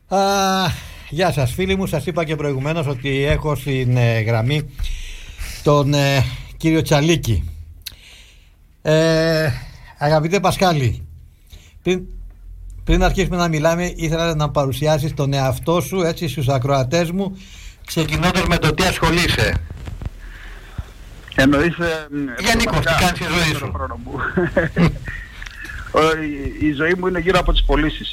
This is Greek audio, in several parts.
Γεια σας φίλοι μου, σας είπα και προηγουμένως ότι έχω στην γραμμή τον κύριο Τσαλίκη. Αγαπητέ Πασχάλη, πριν αρχίσουμε να μιλάμε, ήθελα να παρουσιάσεις τον εαυτό σου έτσι στους ακροατές μου, ξεκινώντας με το τι ασχολείσαι. Εννοείς γενικώς τι κάνεις στη ζωή σου? Η ζωή μου είναι γύρω από τις πωλήσεις.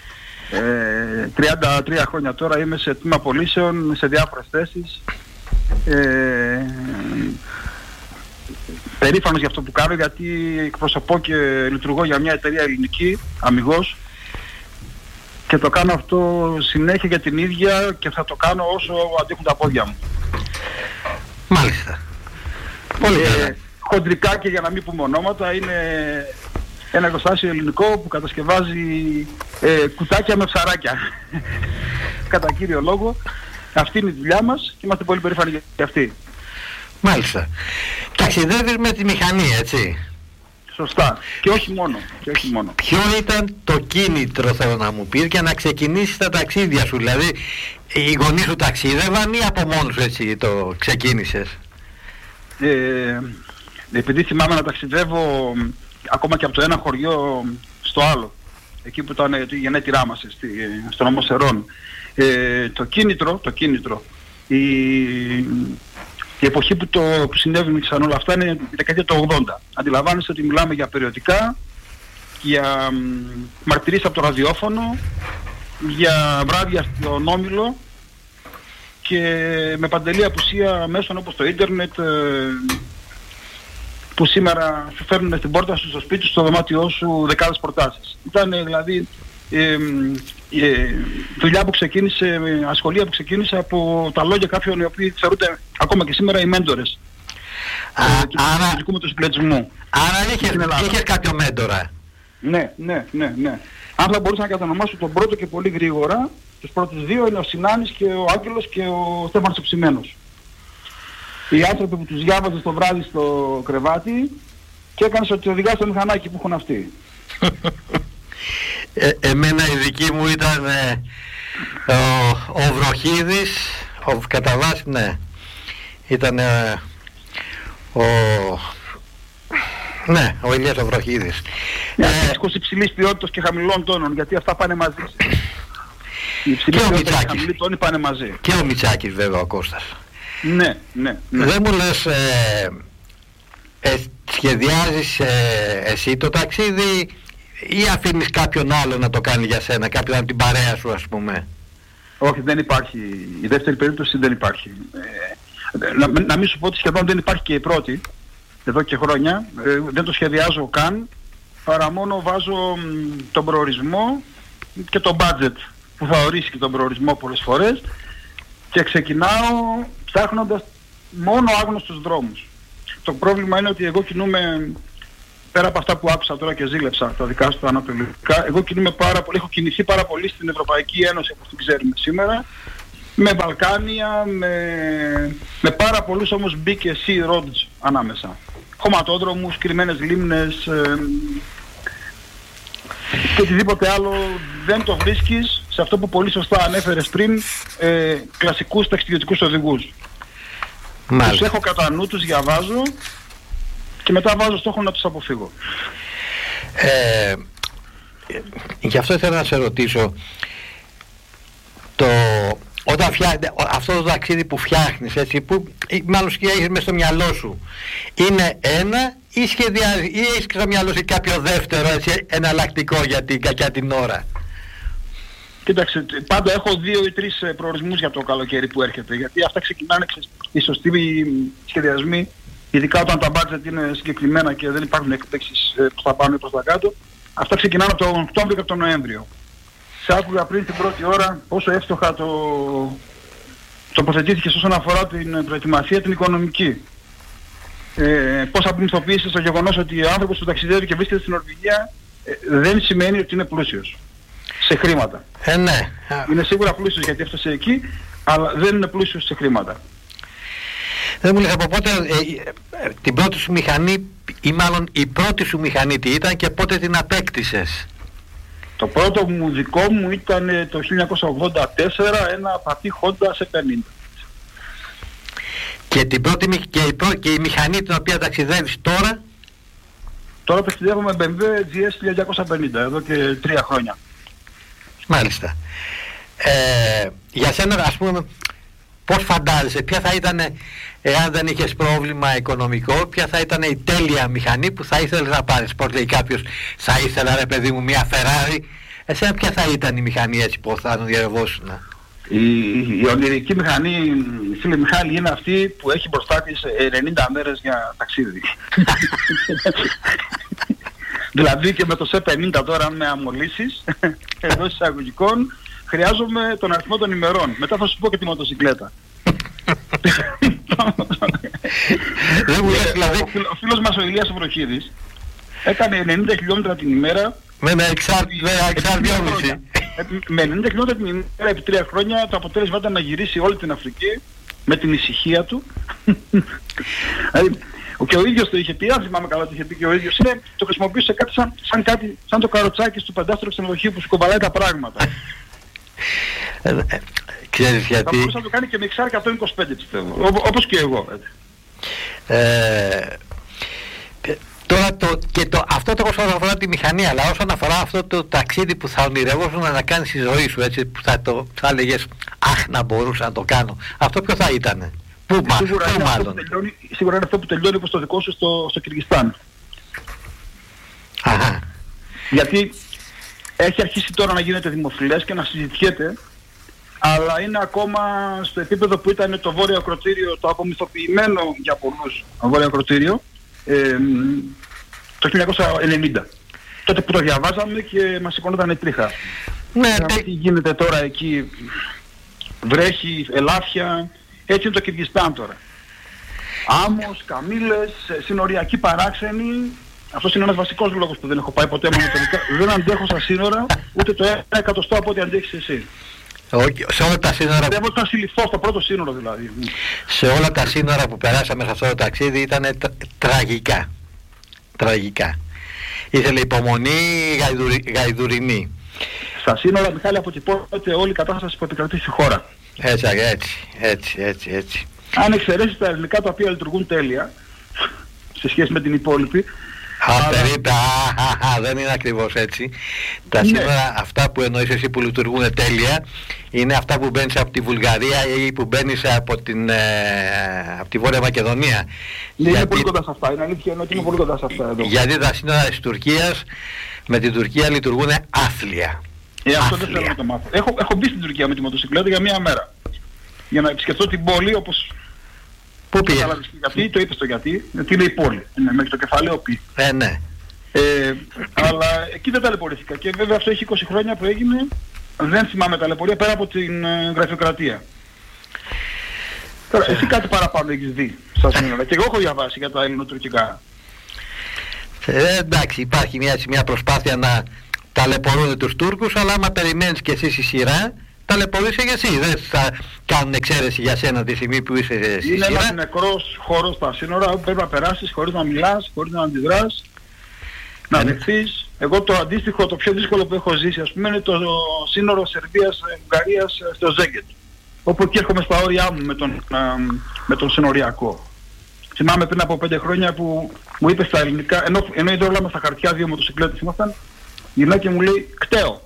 33 χρόνια τώρα είμαι σε τμήμα πωλήσεων σε διάφορες θέσεις. Περήφανος για αυτό που κάνω, γιατί εκπροσωπώ και λειτουργώ για μια εταιρεία ελληνική, αμιγώς, και το κάνω αυτό συνέχεια για την ίδια και θα το κάνω όσο αντέχουν τα πόδια μου. Μάλιστα. Πολύ καλά. Χοντρικά και για να μην πούμε ονόματα, είναι ένα εργοστάσιο ελληνικό που κατασκευάζει κουτάκια με ψαράκια. Κατά κύριο λόγο, αυτή είναι η δουλειά μας και είμαστε πολύ περήφανοι για αυτή. Μάλιστα. Ταξιδεύεις με τη μηχανή, έτσι? Σωστά. Και όχι μόνο. Ποιο ήταν το κίνητρο, θέλω να μου πεις, για να ξεκινήσεις τα ταξίδια σου? Δηλαδή, οι γονείς σου ταξίδευαν ή από μόνος σου έτσι το ξεκίνησες? Επειδή θυμάμαι να ταξιδεύω ακόμα και από το ένα χωριό στο άλλο, εκεί που ήταν η γενέτειρά μας, στον νομό Σερών, το κίνητρο, η εποχή που συνέβαιναν όλα αυτά είναι η δεκαετία του 80. Αντιλαμβάνεστε ότι μιλάμε για περιοδικά, για μαρτυρίες από το ραδιόφωνο, για βράδια στον Όμιλο και με παντελή απουσία μέσων όπως το ίντερνετ, που σήμερα σου φέρνουν στην πόρτα σου, στο σπίτι σου, στο δωμάτιό σου δεκάδες προτάσεις. Ήταν δηλαδή δουλειά που ξεκίνησε, ασχολία που ξεκίνησε από τα λόγια κάποιων οι οποίοι θεωρούνται ακόμα και σήμερα οι μέντορες του δικού μου του συγκλετισμού. Άρα είχες κάποιο μέντορα? Ναι. Αν θα μπορούσα να κατανομάσω τον πρώτο και πολύ γρήγορα, τους πρώτους δύο είναι ο Συνάνης και ο Άγγελος και ο Στέφανος ο Ψημένος. Οι άνθρωποι που τους διάβαζες το βράδυ στο κρεβάτι και έκανες ότι οδηγάς το μηχανάκι που έχουν αυτοί. Εμένα η δική μου ήταν ο Βροχίδης, κατά βάση, ναι, ήταν ο Ηλίας ο Βροχίδης. Δίσκος υψηλής ποιότητας και χαμηλών τόνων, γιατί αυτά πάνε μαζί. Η υψηλή ποιότητα και η χαμηλή τόνη πάνε μαζί. Και ο Μητσάκης βέβαια, ο Κώστας. Ναι. Δεν μου λες, σχεδιάζεις εσύ το ταξίδι ή αφήνεις κάποιον άλλο να το κάνει για σένα, κάποιον από την παρέα σου, ας πούμε? Όχι, δεν υπάρχει. Η δεύτερη περίπτωση δεν υπάρχει. Να μην σου πω ότι σχεδόν δεν υπάρχει και η πρώτη, εδώ και χρόνια. Δεν το σχεδιάζω καν, παρά μόνο βάζω τον προορισμό και το budget που θα ορίσει και τον προορισμό πολλές φορές και ξεκινάω ψάχνοντας μόνο άγνωστους δρόμους. Το πρόβλημα είναι ότι εγώ κινούμαι, πέρα από αυτά που άκουσα τώρα και ζήλεψα τα δικά σου τα ανατολικά, εγώ κινούμαι πάρα πολύ, έχω κινηθεί πάρα πολύ στην Ευρωπαϊκή Ένωση όπως την ξέρουμε σήμερα, με Βαλκάνια, με πάρα πολλούς όμως B και C roads ανάμεσα. Χωματόδρομους, κρυμμένες λίμνες και οτιδήποτε άλλο δεν το βρίσκεις σε αυτό που πολύ σωστά ανέφερες πριν, κλασικούς ταξιδιωτικούς οδηγούς. Τους έχω κατά νου, τους διαβάζω και μετά βάζω στόχο να τους αποφύγω. Γι' αυτό ήθελα να σε ρωτήσω, όταν αυτό το ταξίδι που φτιάχνεις, έτσι, που μάλλον σχεδιάζεις μες στο μυαλό σου, είναι ένα ή έχεις στο μυαλό σου κάποιο δεύτερο, έτσι, εναλλακτικό για την κακιά την ώρα? Κοίταξε, πάντα έχω 2 ή 3 προορισμούς για το καλοκαίρι που έρχεται, γιατί αυτά ξεκινάνε οι σωστοί σχεδιασμοί, ειδικά όταν τα budget είναι συγκεκριμένα και δεν υπάρχουν εκπλήξεις που θα πάνε προς τα κάτω. Αυτά ξεκινάνε από τον Οκτώβριο και από τον Νοέμβριο. Σε άκουγα πριν την πρώτη ώρα πόσο εύστοχα τοποθετήθηκες όσον αφορά την προετοιμασία την οικονομική. Πώς απομυθοποιήσεις το γεγονός ότι ο άνθρωπος που ταξιδεύει και βρίσκεται στην Νορβηγία δεν σημαίνει ότι είναι πλούσιος σε χρήματα. Ναι. Είναι σίγουρα πλούσιος γιατί έφτασε εκεί, αλλά δεν είναι πλούσιος σε χρήματα. Δεν μου λες από πότε την πρώτη σου μηχανή, ή μάλλον η πρώτη σου μηχανή τι ήταν και πότε την απέκτησες? Το πρώτο μου δικό μου ήταν το 1984, ένα πατή Honda σε 50. Και και η μηχανή την οποία ταξιδεύεις τώρα? Τώρα ταξιδεύω με BMW GS 1250, εδώ και 3 χρόνια. Μάλιστα. Για σένα, ας πούμε, πώς φαντάζεσαι, ποια θα ήταν, εάν δεν είχες πρόβλημα οικονομικό, ποια θα ήταν η τέλεια μηχανή που θα ήθελες να πάρεις? Πώς λέει κάποιος, θα ήθελα ρε παιδί μου μια Ferrari, εσένα ποια θα ήταν η μηχανή έτσι που θα διερευνώσουν? Η ονειρική μηχανή, φίλε Μιχάλη, είναι αυτή που έχει μπροστά της 90 μέρες για ταξίδι. Δηλαδή και με το C50 τώρα, αν με αμολύσεις, εδώ εισαγωγικών, χρειάζομαι τον αριθμό των ημερών. Μετά θα σου πω και τη μοτοσυκλέτα. Ο φίλος μας ο Ηλίας Βροχίδης έκανε 90 χιλιόμετρα την ημέρα με εξάρτηση. Με 90 χιλιόμετρα την ημέρα επί 3 χρόνια. Το αποτέλεσμα ήταν να γυρίσει όλη την Αφρική με την ησυχία του. Και ο ίδιος το είχε πει, αν θυμάμαι καλά το είχε πει και ο ίδιος, το χρησιμοποιούσε κάτι σαν το καροτσάκι στο πεντάστρο ξενοδοχείου που σου κομπαλάει τα πράγματα. Ξέρεις γιατί? Θα μπορούσε να το κάνει και με XR 125 πιστεύω, όπως και εγώ. Τώρα αυτό το όσον αφορά τη μηχανή, αλλά όσον αφορά αυτό το ταξίδι που θα ονειρευόσουν να κάνεις στη ζωή σου, έτσι, που θα έλεγες αχ να μπορούσα να το κάνω, αυτό ποιο θα ήτανε? Σίγουρα είναι αυτό που τελειώνει όπως το δικό σου στο Κυργιστάν. Αχα. Γιατί έχει αρχίσει τώρα να γίνεται δημοφιλές και να συζητιέται, αλλά είναι ακόμα στο επίπεδο που ήταν το Βόρειο Ακροτήριο, το απομυθοποιημένο για πολλούς Βόρειο Ακροτήριο, το 1990. Τότε που το διαβάζαμε και μας σηκώνονταν τρίχα. Ναι, τι γίνεται τώρα εκεί, βρέχει, ελάφια, έτσι είναι το Κυργιστάν τώρα. Άμμος, καμήλες, συνοριακοί παράξενοι. Αυτός είναι ένας βασικός λόγος που δεν έχω πάει ποτέ μονοτονικά. Δεν αντέχω στα σύνορα, ούτε το 1/100 από ό,τι αντέχεις εσύ. Σε όλα τα σύνορα... Δεν θα συλληφθώ στο πρώτο σύνορο δηλαδή. Σε όλα τα σύνορα που περάσαμε σε αυτό το ταξίδι ήταν τραγικά. Τραγικά. Ήθελε υπομονή γαϊδουρινή. Στα σύνορα, Μιχάλη, αποτυπώνεται όλη η κατάσταση που επικρατεί στη χώρα. Έτσι. Αν εξαιρέσεις τα ελληνικά τα οποία λειτουργούν τέλεια, σε σχέση με την υπόλοιπη. Δεν είναι ακριβώς έτσι. Τα σύνορα αυτά που εννοείς εσύ που λειτουργούν τέλεια είναι αυτά που μπαίνεις από τη Βουλγαρία ή που μπαίνεις από τη Βόρεια Μακεδονία. Είναι πολύ κοντά σε αυτά, είναι αλήθεια ότι είναι πολύ κοντά σε αυτά εδώ. Γιατί τα σύνορα της Τουρκίας με την Τουρκία λειτουργούν άθλια. Αυτό δεν θέλω να το μάθω. Έχω μπει στην Τουρκία με τη μοτοσυκλέτα για μία μέρα. Για να επισκεφτώ την πόλη όπως... Πού πήγες? Γιατί, το είπες το γιατί είναι η πόλη. Είναι μέχρι το κεφάλαιο πι. Ναι. Αλλά εκεί δεν ταλαιπωρήθηκα. Και βέβαια αυτό έχει 20 χρόνια που έγινε. Δεν θυμάμαι ταλαιπωρία πέρα από την γραφειοκρατία. Τώρα, εσύ κάτι παραπάνω έχεις δει στα σύνορα. Και εγώ έχω διαβάσει για τα ελληνοτουρκικά. Εντάξει, υπάρχει μια προσπάθεια να ταλαιπωρούν τους Τούρκους, αλλά άμα περιμένεις και εσύ στη σειρά, ταλαιπωρείσαι και εσύ. Δεν θα κάνουν εξαίρεση για σένα τη στιγμή που είσαι στη σειρά. Είναι ένας νεκρός χώρος στα σύνορα που πρέπει να περάσεις χωρίς να μιλάς, χωρίς να αντιδράς, να δεχθείς. Εγώ το αντίστοιχο, το πιο δύσκολο που έχω ζήσει, ας πούμε, είναι το σύνορο Σερβίας-Ουγγαρίας στο Ζέγκετ. Όπου εκεί έρχομαι στα όρια μου με τον συνοριακό. Θυμάμαι πριν από 5 χρόνια που μου είπε στα ελληνικά, ενώ είδε όλα μας στα χαρτιά, 2 μοτοσυκλέτες ήμασταν, γυρνάει και μου λέει «κταίω».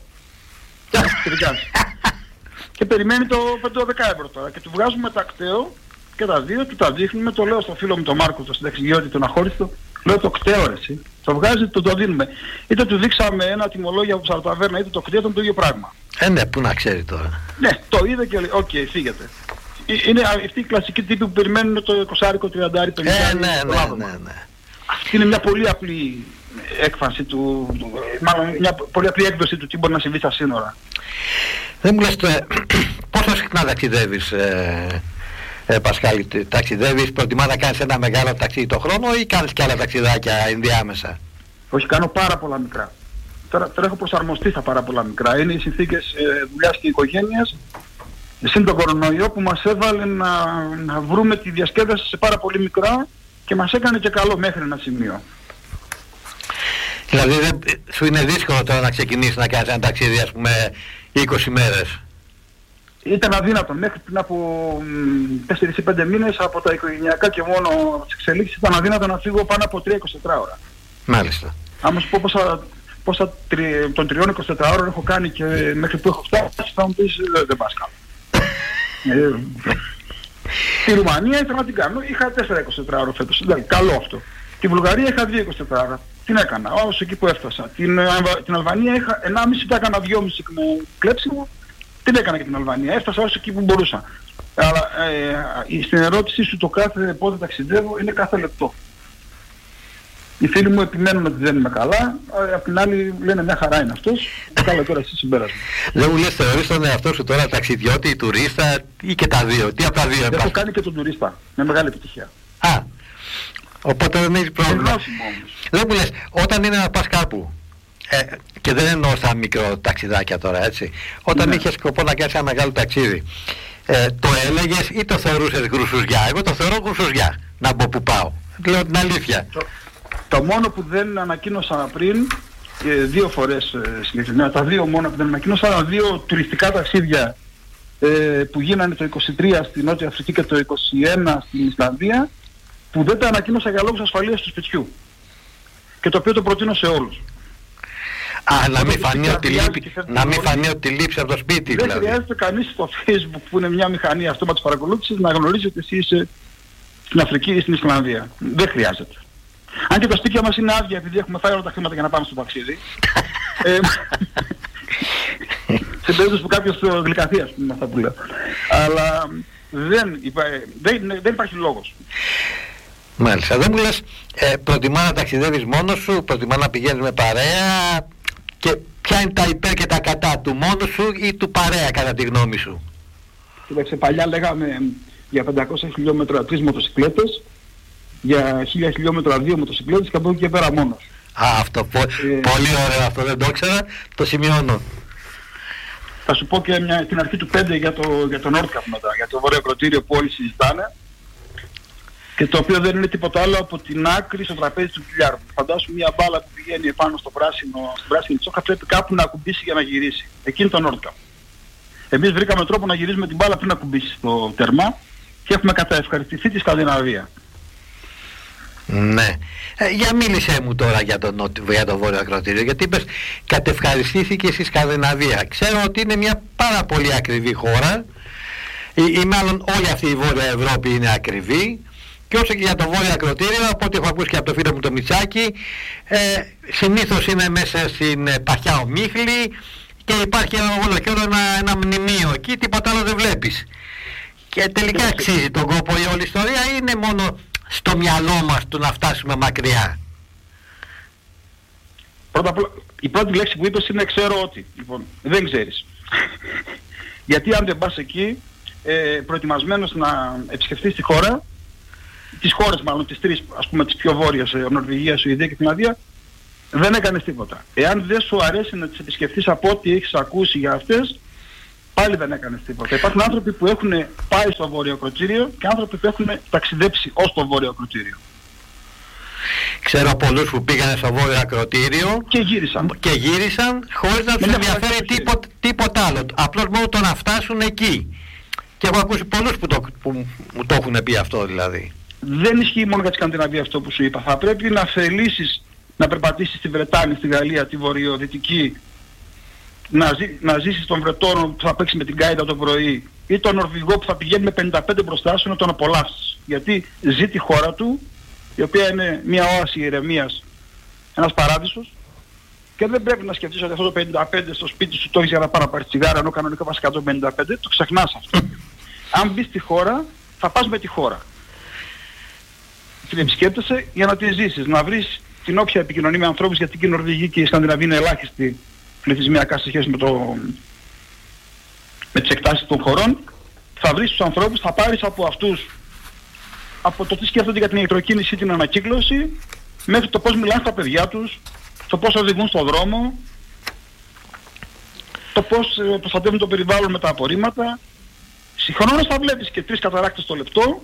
Και περιμένει το 5-10 ευρώ τώρα. Και του βγάζουμε τα κταίο και τα δύο, του τα δείχνουμε, το λέω στο φίλο μου τον Μάρκο, το συνταξιδιώτη, τον αχώριστο, λέω το κταίο ρε εσύ. Το βγάζει, το δίνουμε. Είτε του δείξαμε ένα τιμολόγιο από ψαρταβέρνα, είτε το κταίο, ήταν το ίδιο πράγμα. Ναι, πού να ξέρει τώρα. Ναι, το είδε και λέει, οκ, φύγετε. Είναι αυτή η κλασική τύπη που περιμένουν το 20-30-50. Ναι. Αυτή είναι μια πολύ απλή έκφανση του, μάλλον μια πολύ απλή έκδοση του τι μπορεί να συμβεί στα σύνορα. Δεν μου λες πόσο συχνά ταξιδεύεις, Πασχάλη? Ταξιδεύεις, προτιμάς να κάνεις ένα μεγάλο ταξίδι το χρόνο ή κάνεις και άλλα ταξιδάκια ενδιάμεσα? Όχι, κάνω πάρα πολλά μικρά. Τώρα έχω προσαρμοστεί στα πάρα πολλά μικρά. Είναι οι συνθήκες δουλειάς και οικογένειας, συν τον κορονοϊό που μας έβαλε να βρούμε τη διασκέδαση σε πάρα πολύ μικρά και μας έκανε και καλό μέχρι ένα σημείο. Δηλαδή σου είναι δύσκολο τώρα να ξεκινήσεις να κάνεις ένα ταξίδι, ας πούμε, 20 μέρες. Ήταν αδύνατο. Μέχρι πριν από 4 ή 5 μήνες από τα οικογενειακά και μόνο τις εξελίξεις ήταν αδύνατο να φύγω πάνω από 3-24 ώρα. Μάλιστα. Άμα σου πω πόσα των 3-24 ώρων έχω κάνει και μέχρι που έχω φτάσει, θα μου πεις δεν πας καλά. Στη Ρουμανία ήθελα να την κάνω. Είχα 4-24 ώρα φέτος. Καλό αυτό. Τη Βουλγαρία είχα 2-24 ώρα. Την έκανα όσο εκεί που έφτασα. Την Αλβανία είχα 1,5, τα έκανα 2,5 με κλέψιμο. Την έκανα και την Αλβανία. Έφτασα όσο εκεί που μπορούσα. Αλλά στην ερώτησή σου το κάθε πότε ταξιδεύω είναι κάθε λεπτό. Οι φίλοι μου επιμένουν ότι δεν είμαι καλά, απ' την άλλη λένε μια χαρά είναι αυτός. Καλά τώρα εσύ συμπέρασμα. Δεν μου λες, θεωρείς τον εαυτό σου τώρα ταξιδιώτη, τουρίστα ή και τα δύο? Τι από τα δύο? Έχω κάνει και τον τουρίστα, με μεγάλη επιτυχία. Α, οπότε δεν έχεις πρόβλημα. Δεν μου λες, όταν είναι να πας κάπου, και δεν εννοώ στα μικρό ταξιδάκια τώρα, έτσι, όταν είχες σκοπό να κάνεις ένα μεγάλο ταξίδι, το έλεγες ή το θεωρούσες γρουσουζιά? Εγώ το θεωρώ γρουσουζιά, να πω που πάω. Λέω την αλήθεια. Το μόνο που δεν ανακοίνωσα πριν, 2 φορές συγκεκριμένα, τα 2 μόνο που δεν ανακοίνωσα, ήταν 2 τουριστικά ταξίδια που γίνανε το 23 στη Νότια Αφρική και το 21 στην Ισλανδία, που δεν τα ανακοίνωσα για λόγους ασφαλείας του σπιτιού. Και το οποίο το προτείνω σε όλους. Α, να μην φανεί ότι λείψει από το σπίτι, δεν δηλαδή. χρειάζεται κανείς στο Facebook που είναι μια μηχανή αυτόματης παρακολούθησης να γνωρίζει ότι εσύ είσαι στην Αφρική ή στην Ισλανδία. Δεν χρειάζεται. Αν και τα σπίτια μας είναι άδεια επειδή έχουμε φάει όλα τα χρήματα για να πάμε στο ταξίδι. Σε περίπτωση που κάποιος γλυκαθεί, ας πούμε, αυτά που λέω. Αλλά δεν υπάρχει λόγος. Μάλιστα. Δεν μου λες, προτιμά να ταξιδεύεις μόνος σου, προτιμά να πηγαίνεις με παρέα, και ποια είναι τα υπέρ και τα κατά, του μόνος σου ή του παρέα κατά τη γνώμη σου? Κοίταξε, παλιά λέγαμε για 500 χιλιόμετρα 3 μοτοσυκλέτες, για 1000 χιλιόμετρα 2 μοτοσυκλέτες και από εκεί και πέρα μόνος. Α, αυτό πολύ ωραίο, αυτό δεν το ήξερα, το σημειώνω. Θα σου πω και την αρχή του 5 για το Nordkapp μετά, για το βόρειο ακροτήριο που όλοι συζητάνε και το οποίο δεν είναι τίποτα άλλο από την άκρη στο τραπέζι του μπιλιάρδου. Φαντάσου μια μπάλα που πηγαίνει επάνω στην πράσινη τσόχα, πρέπει κάπου να ακουμπήσει για να γυρίσει. Εκεί είναι το Nordkapp. Εμείς βρήκαμε τρόπο να γυρίσουμε την μπάλα πριν ακουμπήσει στο τερμά και έχουμε καταευχαριστηθεί τη Σκανδιναβία. Ναι. Για μίλησέ μου τώρα για το βόρειο ακροτήριο, γιατί είπες κατευχαριστήθηκε στη Σκανδιναβία. Ξέρω ότι είναι μια πάρα πολύ ακριβή χώρα, ή μάλλον όλη αυτή η Βόρεια Ευρώπη είναι ακριβή, και όσο και για το βόρειο ακροτήριο, από ό,τι έχω ακούσει και από το φίλο μου το Μητσάκη, συνήθως είναι μέσα στην Παχιά Ομίχλη και υπάρχει όλο και όλο ένα μνημείο εκεί, τίποτα άλλο δεν βλέπεις. Και τελικά αξίζει τον κόπο η όλη ιστορία ή είναι μόνο στο μυαλό μας του να φτάσουμε μακριά? Πρώτα απ' όλα, η πρώτη λέξη που είπες είναι ξέρω ότι. Λοιπόν, δεν ξέρεις. Γιατί αν δεν πας εκεί, προετοιμασμένος να επισκεφτείς τη χώρα, τις χώρες μάλλον, τις 3, ας πούμε τις πιο βόρειες, Νορβηγία, Σουηδία και Φινλανδία, δεν έκανες τίποτα. Εάν δεν σου αρέσει να τις επισκεφτείς από ό,τι έχεις ακούσει για αυτές, πάλι δεν έκανες τίποτα. Υπάρχουν άνθρωποι που έχουν πάει στο βόρειο ακροτήριο και άνθρωποι που έχουν ταξιδέψει ως το βόρειο ακροτήριο. Ξέρω πολλούς που πήγανε στο βόρειο ακροτήριο και γύρισαν χωρίς να τους ενδιαφέρει τίποτα άλλο. Απλώς μόνο το να φτάσουν εκεί. Και έχω ακούσει πολλούς που μου το έχουν πει αυτό δηλαδή. Δεν ισχύει μόνο για τη Σκανδιναβία αυτό που σου είπα. Θα πρέπει να θελήσεις να περπατήσεις στη Βρετάνη, στη Γαλλία, τη βορειοδυτική, να ζήσεις τον Βρετόνο που θα παίξει με την Κάιντα το πρωί ή τον Νορβηγό που θα πηγαίνει με 55 μπροστά σου να τον απολαύσεις. Γιατί ζει τη χώρα του, η οποία είναι μια όαση ηρεμίας, ένας παράδεισος, και δεν πρέπει να σκεφτείς ότι αυτό το 55 στο σπίτι σου το έχεις για να πάει να πάρεις τσιγάρα, ενώ κανονικά πας 155, το ξεχνάς αυτό. Αν μπεις στη χώρα, θα πας με τη χώρα. Την επισκέπτεσαι για να τη ζήσεις, να βρεις την όποια επικοινωνία με ανθρώπους, γιατί και η Νορβηγία και η Σκανδιναβία είναι ελάχιστη πληθυσμιακά σε σχέση με τις εκτάσεις των χωρών. Θα βρεις τους ανθρώπους, θα πάρεις από αυτούς, από το τι σκέφτονται για την ηλεκτροκίνηση ή την ανακύκλωση, μέχρι το πώς μιλάνε στα παιδιά τους, το πώς οδηγούν στον δρόμο, το πώς προστατεύουν το περιβάλλον με τα απορρίμματα. Συγχρόνως θα βλέπεις και 3 καταράκτες το λεπτό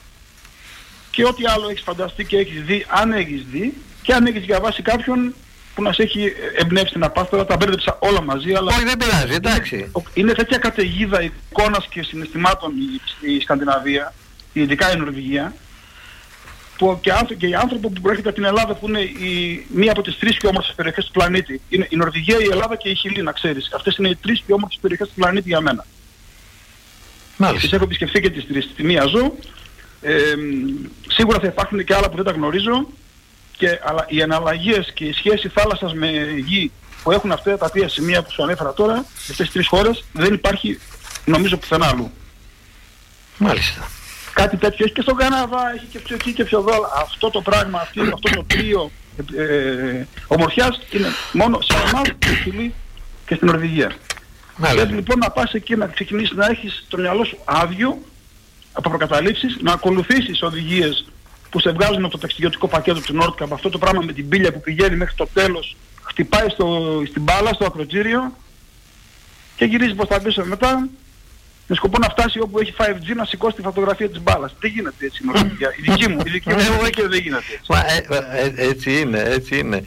και ό,τι άλλο έχεις φανταστεί και έχεις δει, αν έχεις δει και αν έχεις διαβάσει κάποιον που να σε έχει εμπνεύσει την απάστορα, τα μπέρδεψα όλα μαζί, αλλά... Όχι, δεν πειράζει, εντάξει. Είναι τέτοια καταιγίδα εικόνας και συναισθημάτων η Σκανδιναβία, ειδικά η Νορβηγία, που και οι άνθρωποι που προέρχονται από την Ελλάδα, που είναι μία από τις 3 πιο όμορφες περιοχές του πλανήτη. Είναι η Νορβηγία, η Ελλάδα και η Χιλή, να ξέρεις. Αυτές είναι οι 3 πιο όμορφες περιοχές του πλανήτη για μένα. Μάλιστα. Τις έχω επισκεφθεί και τις 3. Στη μία ζω. Σίγουρα θα υπάρχουν και άλλα που δεν τα γνωρίζω. Αλλά οι εναλλαγές και η σχέση θάλασσας με γη που έχουν αυτά τα 3 σημεία που σου ανέφερα τώρα, αυτές τις 3 χώρες, δεν υπάρχει νομίζω πουθενά αλλού. Μάλιστα. Κάτι τέτοιο έχει και στον Καναδά, έχει και εκεί και πιο εδώ. Αυτό το πράγμα, αυτό το τρίο ομορφιάς είναι μόνο σε εμάς, στη Χιλή και στην Νορβηγία. Πρέπει λοιπόν να πας εκεί να ξεκινήσεις να έχεις το μυαλό σου άδειο από προκαταλήψεις, να ακολουθήσεις οδηγίες που σε βγάζουν από το ταξιδιωτικό πακέτο του Nordkapp, από αυτό το πράγμα με την πύλια που πηγαίνει μέχρι το τέλος, χτυπάει στην μπάλα, στο ακροτήριο και γυρίζει προς τα πίσω μετά με σκοπό να φτάσει όπου έχει 5G να σηκώσει τη φωτογραφία της μπάλας. Δεν γίνεται έτσι. Η δική μου δεν γίνεται έτσι. Έτσι είναι.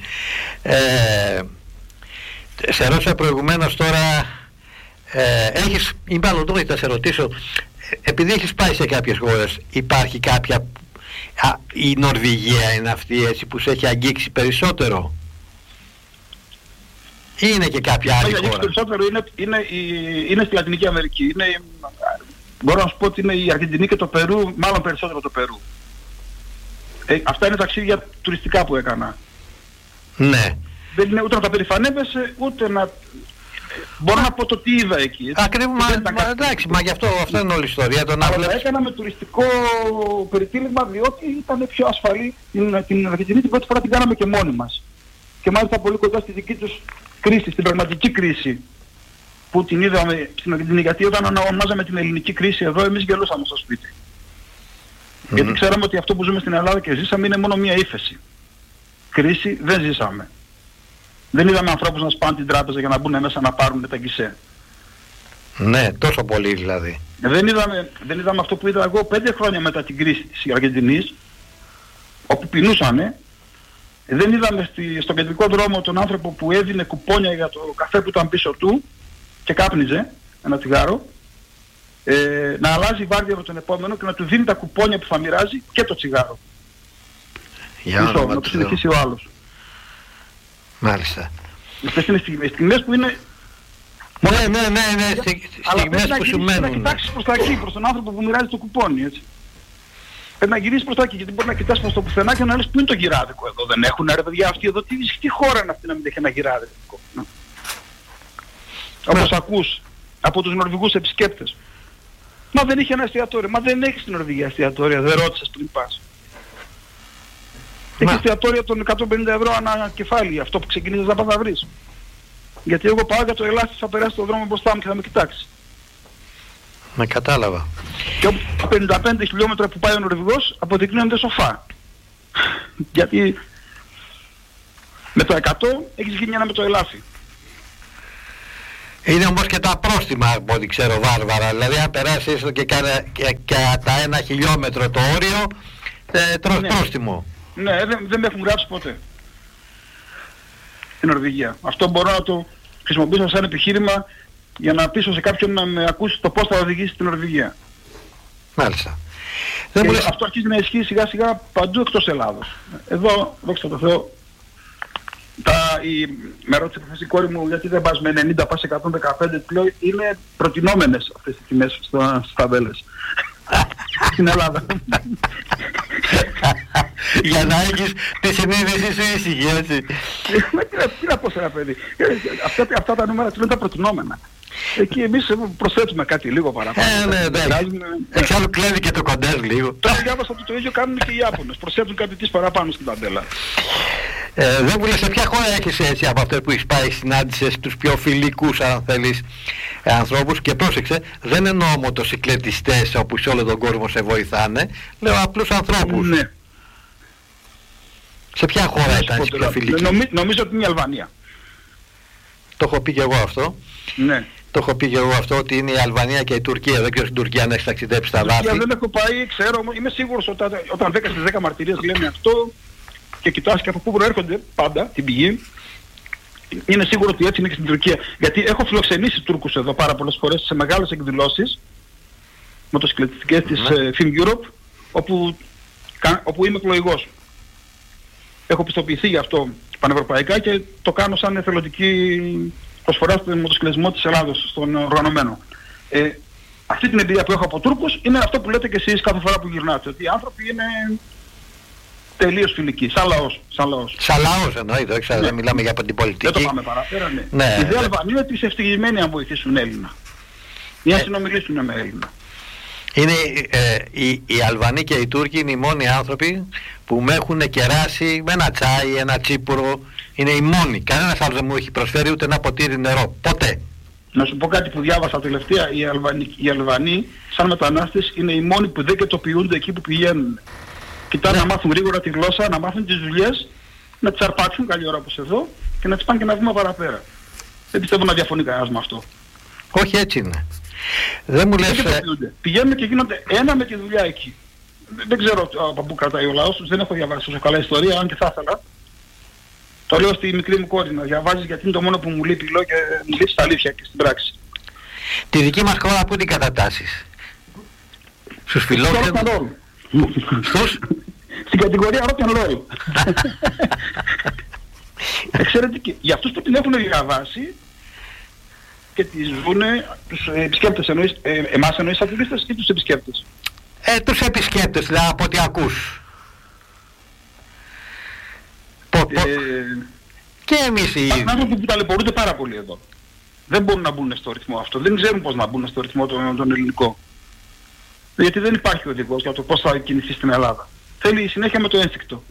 Σε ρώτησα προηγουμένως τώρα, έχεις, ή μάλλον τώρα θα σε ρωτήσω, επειδή έχεις πάει σε κάποιες χώρες, υπάρχει κάποια, η Νορβηγία είναι αυτή έτσι που σε έχει αγγίξει περισσότερο, ή είναι και κάποια άλλη χώρα? Περισσότερο είναι στη Λατινική Αμερική. Μπορώ να σου πω ότι είναι η Αργεντινή και το Περού, μάλλον περισσότερο το Περού. Αυτά είναι ταξίδια τουριστικά που έκανα. Ναι. Δεν είναι ούτε να τα περηφανεύεσαι, ούτε να... Μπορώ να πω το τι είδα εκεί. Ακριβώς, εντάξει, μα γι' αυτό είναι όλη η ιστορία. Αλλά τα έκανα με τουριστικό περιτύλιγμα, διότι ήταν πιο ασφαλή. Την Αργεντινή την πρώτη φορά την κάναμε και μόνοι μας. Και μάλιστα πολύ κοντά στη δική τους κρίση, στην πραγματική κρίση που την είδαμε στην Αργεντινή. Γιατί όταν ονομάζαμε την ελληνική κρίση εδώ, εμείς γελούσαμε στο σπίτι. Γιατί ξέραμε ότι αυτό που ζούμε στην Ελλάδα και ζήσαμε είναι μόνο μία ύφεση. Κρίση δεν ζήσαμε. Δεν είδαμε ανθρώπους να σπάνε την τράπεζα για να μπουν μέσα να πάρουν τα γκισέ. Ναι, τόσο πολύ δηλαδή. Δεν είδαμε αυτό που είδα εγώ 5 χρόνια μετά την κρίση της Αργεντινής, όπου πεινούσανε. Δεν είδαμε στον κεντρικό δρόμο τον άνθρωπο που έδινε κουπόνια για το καφέ που ήταν πίσω του και κάπνιζε ένα τσιγάρο, να αλλάζει βάρδια από τον επόμενο και να του δίνει τα κουπόνια που θα μοιράζει και το τσιγάρο. Για να του συνεχίσει ο άλλος. Μάλιστα. Αυτές είναι στιγμές που είναι... Ναι, στιγμές που σου μένουν. Να κοιτάξεις προς τα εκεί, προς τον άνθρωπο που μοιράζει το κουπόνι, έτσι. Πρέπει να γυρίσεις προς τα εκεί, γιατί μπορεί να κοιτάς προς το πουθενά και να λες πού είναι το γυράδικο εδώ. Δεν έχουν ρε παιδιά αυτοί εδώ, τι χώρα είναι αυτή να μην έχει ένα γυράδικο. Όπως ακούς από τους Νορβηγούς επισκέπτες. Μα δεν είχε ένα εστιατόριο. Μα δεν έχει στην Νορβηγία εστιατόρια, δεν ρώτησες πριν πας. Έχει εστιατόρια των 150 ευρώ ανά κεφάλι, αυτό που ξεκινήσεις να πας να βρεις. Γιατί εγώ πάω για το ελάχιστο θα περάσει τον δρόμο μπροστά μου και θα με κοιτάξει. Με κατάλαβα. Και όπου 55 χιλιόμετρα που πάει ο Νορβηγός αποδεικνύονται σοφά. Γιατί με το 100 έχεις γίνει ένα με το ελάφι. Είναι όμως και τα πρόστιμα από ό,τι ξέρω βάρβαρα. Δηλαδή αν περάσεις και κατά 1 χιλιόμετρο το όριο, τρως πρόστιμο. Ναι, δεν με έχουν γράψει ποτέ στην Νορβηγία. Αυτό μπορώ να το χρησιμοποιήσω σαν επιχείρημα για να πείσω σε κάποιον να με ακούσει το πώς θα οδηγήσει στην Νορβηγία. Μάλιστα. Αυτό αρχίζει να ισχύει σιγά σιγά παντού εκτός Ελλάδος. Εδώ, δόξα τω Θεώ, με ρώτησε χθες η κόρη μου γιατί δεν πας με 90, πας 115, του λέω είναι προτινόμενες αυτές οι τιμές στις ταβέλες. Στην Ελλάδα. Για να έχεις τη συνείδησή σου ήσυχη, έτσι. Τι να πω σε ένα παιδί. Αυτά τα νούμερα του είναι τα προτινόμενα. Εκεί εμείς προσθέτουμε κάτι λίγο παραπάνω. Ναι, εξάλλου κλέβει και το κοντέρ λίγο. Τώρα διάβασα ότι το ίδιο κάνουν και οι Ιάπωνες. Προσθέτουν κάτι της παραπάνω στην ταντέλα. Δεν μου λες σε ποια χώρα έχεις έτσι από αυτές που έχεις πάει συνάντησες τους πιο φιλικούς αν θέλεις ανθρώπους, και πρόσεξε, δεν εννοώ μοτοσυκλετιστές όπου σε όλο τον κόσμο σε βοηθάνε, λέω απλούς ανθρώπους. Ναι. Σε ποια χώρα ήταν έτσι πιο φιλική? Νομίζω ότι είναι η Αλβανία. Το έχω πει και εγώ αυτό. Ναι. Το έχω πει και εγώ αυτό, ότι είναι η Αλβανία και η Τουρκία. Δεν ξέρω στην Τουρκία αν έχεις ταξιδέψει τα βάθη. Δεν έχω πάει, ξέρω, είμαι σίγουρος ότι όταν 10 στις 10 μαρτυρίες λένε αυτό και κοιτάς και από πού προέρχονται πάντα την πηγή, είναι σίγουρο ότι έτσι είναι και στην Τουρκία. Γιατί έχω φιλοξενήσει Τούρκους εδώ πάρα πολλές φορές σε μεγάλες εκδηλώσεις μοτοσυκλετιστικές της Film Europe, όπου είμαι εκλογικός. Έχω πιστοποιηθεί γι' αυτό πανευρωπαϊκά και το κάνω σαν εθελοντική προσφορά στον μοτοσυκλετισμό της Ελλάδος, στον οργανωμένο. Αυτή την εμπειρία που έχω από Τούρκους είναι αυτό που λέτε και εσείς κάθε φορά που γυρνάτε, ότι οι άνθρωποι είναι τελείως φιλικοί, σαν λαός. Σαν λαός εννοείται, όχι, δεν μιλάμε για την πολιτική. Δεν το πάμε παραπέρα, ναι. Η ιδέα Αλβανοί είναι ότι είσαι ευτυχισμένοι αν βοηθήσουν Έλληνα ή αν συνομιλήσουν με Έλληνα. Είναι οι Αλβανοί και οι Τούρκοι είναι οι μόνοι άνθρωποι που με έχουν κεράσει με ένα τσάι, ένα τσίπουρο. Είναι οι μόνοι. Κανένας άλλος δεν μου έχει προσφέρει ούτε ένα ποτήρι νερό. Ποτέ. Να σου πω κάτι που διάβασα τελευταία. Οι Αλβανοί σαν μετανάστες είναι οι μόνοι που δεν κετοποιούνται εκεί που πηγαίνουν. Κοιτάνε να μάθουν γρήγορα τη γλώσσα, να μάθουν τις δουλειές, να τις αρπάξουν καλή ώρα όπως εδώ και να τις πάνε και ένα βήμα παραπέρα. Δεν πιστεύω να διαφωνεί κανένας με αυτό. Όχι, έτσι είναι. Δεν μου λες... Πηγαίνουν και γίνονται ένα με τη δουλειά εκεί. Δεν ξέρω από πού κρατάει ο λαός τους, δεν έχω διαβάσει τόσο καλά ιστορία, αν και θα ήθελα. Το λέω στη μικρή μου κόρη να διαβάζεις, γιατί είναι το μόνο που μου λείπει, λέω, και μου λείπει στα αλήθεια και στην πράξη. Τη δική μας χώρα πού την κατατάσσεις? Στους φιλόξενους? Στους? Στην κατηγορία rock and roll. Εξαιρετική. Για αυτούς που την έχουν διαβάσει και τις ζουνε, τους επισκέπτες εννοείς, εμάς εννοείς ακτιβίστες ή τους επισκέπτες? Τους επισκέπτες, δηλαδή από ό,τι ακούς. Και εμείς οι... Υπάρχουν άνθρωποι που ταλαιπωρούνται πάρα πολύ εδώ. Δεν μπορούν να μπουν στο ρυθμό αυτό. Δεν ξέρουν πώς να μπουν στο ρυθμό τον ελληνικό. Γιατί δεν υπάρχει οδηγός για το πώς θα κινηθεί στην Ελλάδα. Θέλει συνέχεια με το ένστικτο.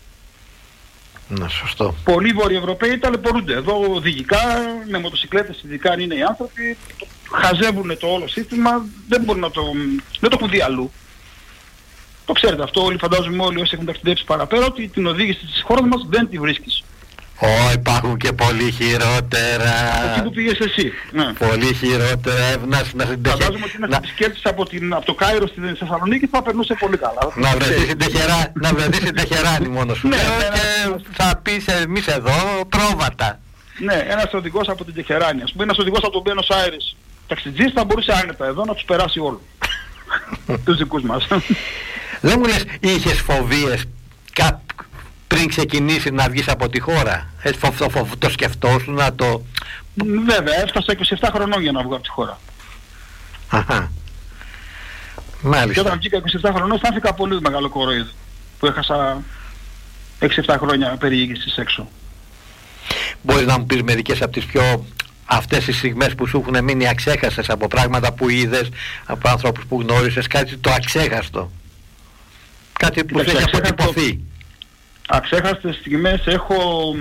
Ναι, σωστό. Πολλοί Βορειοευρωπαίοι ταλαιπωρούνται. Εδώ οδηγικά, με μοτοσυκλέτες ειδικά αν είναι οι άνθρωποι, χαζεύουν το όλο σύστημα, δεν μπορούν να δεν το έχουν δει αλλού. Το ξέρετε αυτό, όλοι φαντάζομαι όλοι όσοι έχουν ταξιδέψει παραπέρα, ότι την οδήγηση της χώρας μας δεν τη βρίσκεις. Υπάρχουν και πολύ χειρότερα. Από εκεί που πήγες εσύ. Ναι. Πολύ χειρότερα. Φαντάζομαι ότι ένας επισκέπτης από το Κάιρο στη Θεσσαλονίκη θα περνούσε πολύ καλά. Να βρεθείς στην Τεχεράνη μόνο σου. Ναι, και θα πεις εμείς εδώ πρόβατα. Ναι, ένας οδηγός από την Τεχεράνη. Ας πούμε ένας οδηγός από τον Μπένος Άιρες ταξιτζής θα μπορούσε άνετα εδώ να τους περάσει όλους. Τους δικούς μας. Δεν μου λες, είχες φοβίες πριν ξεκινήσει να βγεις από τη χώρα? Το σκεφτόσουν να το... Βέβαια, έφτασα 27 χρονών για να βγω από τη χώρα. Αχα. Μάλιστα. Και όταν βγήκα 27 χρονών αισθάνθηκα πολύ μεγάλο κορόιδο που έχασα 6-7 χρόνια περιήγησης έξω. Μπορείς να μου πεις μερικές από τις πιο αυτές τις στιγμές που σου έχουν μείνει αξέχαστες, από πράγματα που είδες, από άνθρωπους που γνώρισες, κάτι το αξέχαστο? Κάτι που σου έχει αποτυπωθεί? Αξέχαστες στιγμές έχω,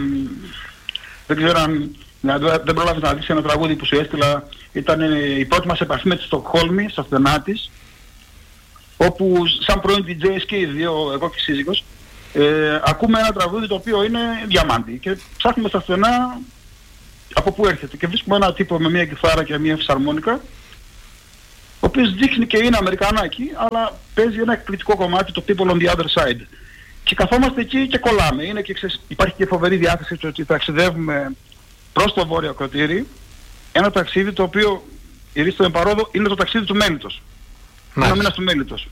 δεν ξέρω αν δεν πρόλαβες να δεις ένα τραγούδι που σου έστειλα, ήταν η πρώτη μας επαφή με τη Στοκχόλμη, στα στενά της, όπου σαν πρώην DJs και οι δύο, εγώ και η σύζυγος, ακούμε ένα τραγούδι το οποίο είναι διαμάντι και ψάχνουμε στα στενά από πού έρχεται και βρίσκουμε ένα τύπο με μια κιθάρα και μια φυσαρμόνικα, ο οποίος δείχνει και είναι Αμερικανάκι, αλλά παίζει ένα εκπληκτικό κομμάτι, το People on the Other Side. Και καθόμαστε εκεί και κολλάμε. Είναι και, υπάρχει και φοβερή διάθεση ότι ταξιδεύουμε προς το βόρειο ακροτήρι. Ένα ταξίδι το οποίο, η Ρίστο Εμπαρόδο, είναι το ταξίδι του Μέλιτος. Είναι ο μήνας του Μέλιτος.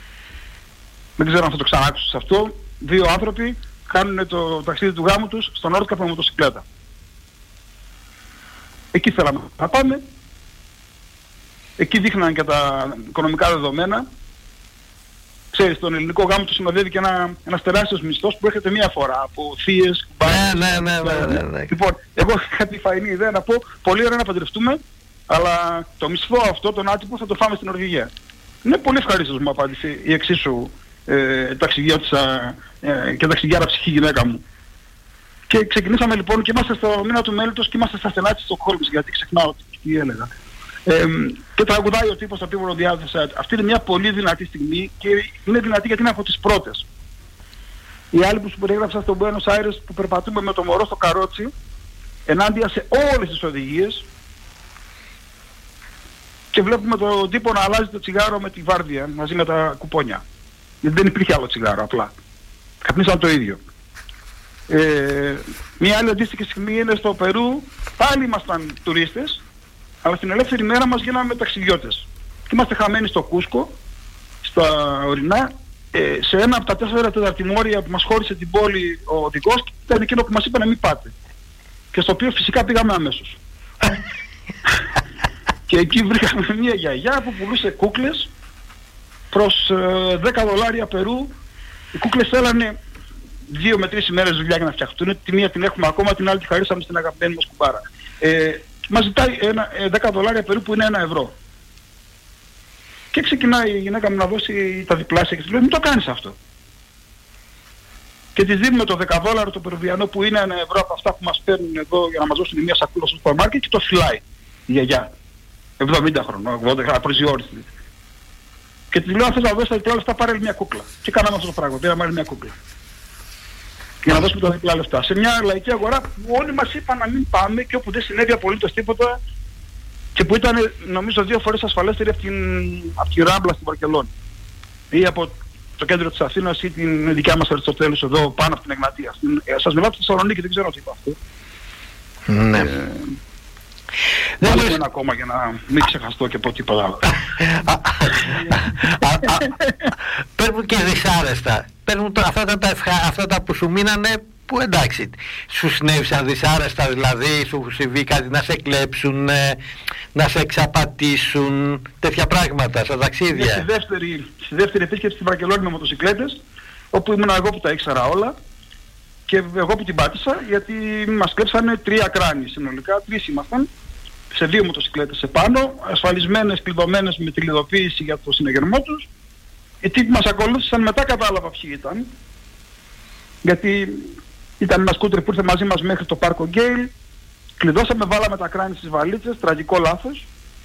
Δεν ξέρω αν θα το ξανάκουσες αυτό. Δύο άνθρωποι κάνουν το ταξίδι του γάμου τους στον Όρτκα με μοτοσυκλέτα. Εκεί θέλαμε να πάμε. Εκεί δείχναν και τα οικονομικά δεδομένα. Ξέρεις, τον ελληνικό γάμο του συνοδεύει και ένας τεράστιος μισθός που έρχεται μία φορά από θείες, κουμπάρες. Ναι. Λοιπόν, εγώ είχα τη φαϊνή ιδέα να πω, πολύ ωραία να παντρευτούμε, αλλά το μισθό αυτό, τον άτυπο, θα το φάμε στην Νορβηγία. Είναι πολύ ευχαρίστως μου απάντησε η εξίσου ταξιδιώτησα και ταξιδιάρα ψυχή γυναίκα μου. Και ξεκινήσαμε λοιπόν και είμαστε στο μήνα του Μέλιτος και είμαστε στα στενά της Στοκχόλμης, γιατί ξεχνάω τι έλεγα. Και τραγουδάει ο τύπος στο People on the Other Side. Αυτή είναι μια πολύ δυνατή στιγμή και είναι δυνατή γιατί είναι από τις πρώτες. Η άλλη που σου περιέγραψα στον Buenos Aires που περπατούμε με το μωρό στο καρότσι ενάντια σε όλες τις οδηγίες και βλέπουμε τον τύπο να αλλάζει το τσιγάρο με τη βάρδια μαζί με τα κουπόνια. Γιατί δεν υπήρχε άλλο τσιγάρο απλά. Καπνίσαν το ίδιο. Μια άλλη αντίστοιχη στιγμή είναι στο Περού, πάλι ήμασταν τουρίστες, αλλά στην ελεύθερη μέρα μας γίναμε ταξιδιώτες. Και είμαστε χαμένοι στο Κούσκο, στα ορεινά, σε ένα από τα 4 τεταρτημόρια που μας χώρισε την πόλη ο οδηγός, ήταν εκείνο που μας είπε να μην πάτε. Και στο οποίο φυσικά πήγαμε αμέσως. Και εκεί βρήκαμε μια γιαγιά που πουλούσε κούκλες προς $10 Περού. Οι κούκλες θέλανε 2 με 3 ημέρες δουλειά για να φτιαχτούν. Τη μία την έχουμε ακόμα, την άλλη τη χαρίσαμε στην αγαπημένη μας κουμπάρα. Μας ζητάει $10 Περού που είναι €1. Και ξεκινάει η γυναίκα μου να δώσει τα διπλάσια και της λέει μην το κάνεις αυτό. Και της δίνουμε το $10 το περουβιανό που είναι €1 από αυτά που μας παίρνουν εδώ για να μας δώσουν μια σακούλα στο σούπερ μάρκετ και το φυλάει η γιαγιά. 70 χρονών, 80 προσιόριστη. Και της λέω αν θες να δώσεις τα διπλά λεφτά πάρε μια κούκλα. Και κάναμε αυτό το πράγμα, πήραμε άλλη μια κούκλα. Για να δώσουμε τα διπλά λεφτά. Σε μια λαϊκή αγορά που όλοι μας είπαν να μην πάμε και όπου δεν συνέβη απολύτως τίποτα και που ήταν νομίζω 2 φορές ασφαλέστερη από τη Ράμπλα στην Βαρκελόνη. Ή από το κέντρο της Αθήνας ή την δικιά μας Αριστοτέλους εδώ πάνω από την Εγνατία. Σας μιλάω από τη Θεσσαλονίκη, δεν ξέρω τι είπα αυτό. Ναι. Δεν μου ένα ακόμα για να μην ξεχαστώ και πω τίποτα άλλο. Πες μου και δυσάρεστα. Πες μου αυτά τα που σου μείνανε, που εντάξει, σου συνέβησαν δυσάρεστα, δηλαδή σου συμβεί κάτι να σε κλέψουν, να σε εξαπατήσουν, τέτοια πράγματα στα ταξίδια. Στη δεύτερη επίσκεψη στη Βαρκελόνη με μοτοσυκλέτες, όπου ήμουν εγώ που τα ήξερα όλα και εγώ που την πάτησα, γιατί μας κλέψανε 3 κράνη συνολικά, 3 ήμασταν, σε 2 μοτοσυκλέτες επάνω, ασφαλισμένες, κλειδωμένες με τηλειδοποίηση για το συνεγερμό τους. Οι τύποι μας ακολούθησαν, μετά κατάλαβα ποιοι ήταν, γιατί ήταν ένα σκούτερ που ήρθε μαζί μας μέχρι το πάρκο Γκέιλ, κλειδώσαμε, βάλαμε τα κράνη στις βαλίτσες, τραγικό λάθος.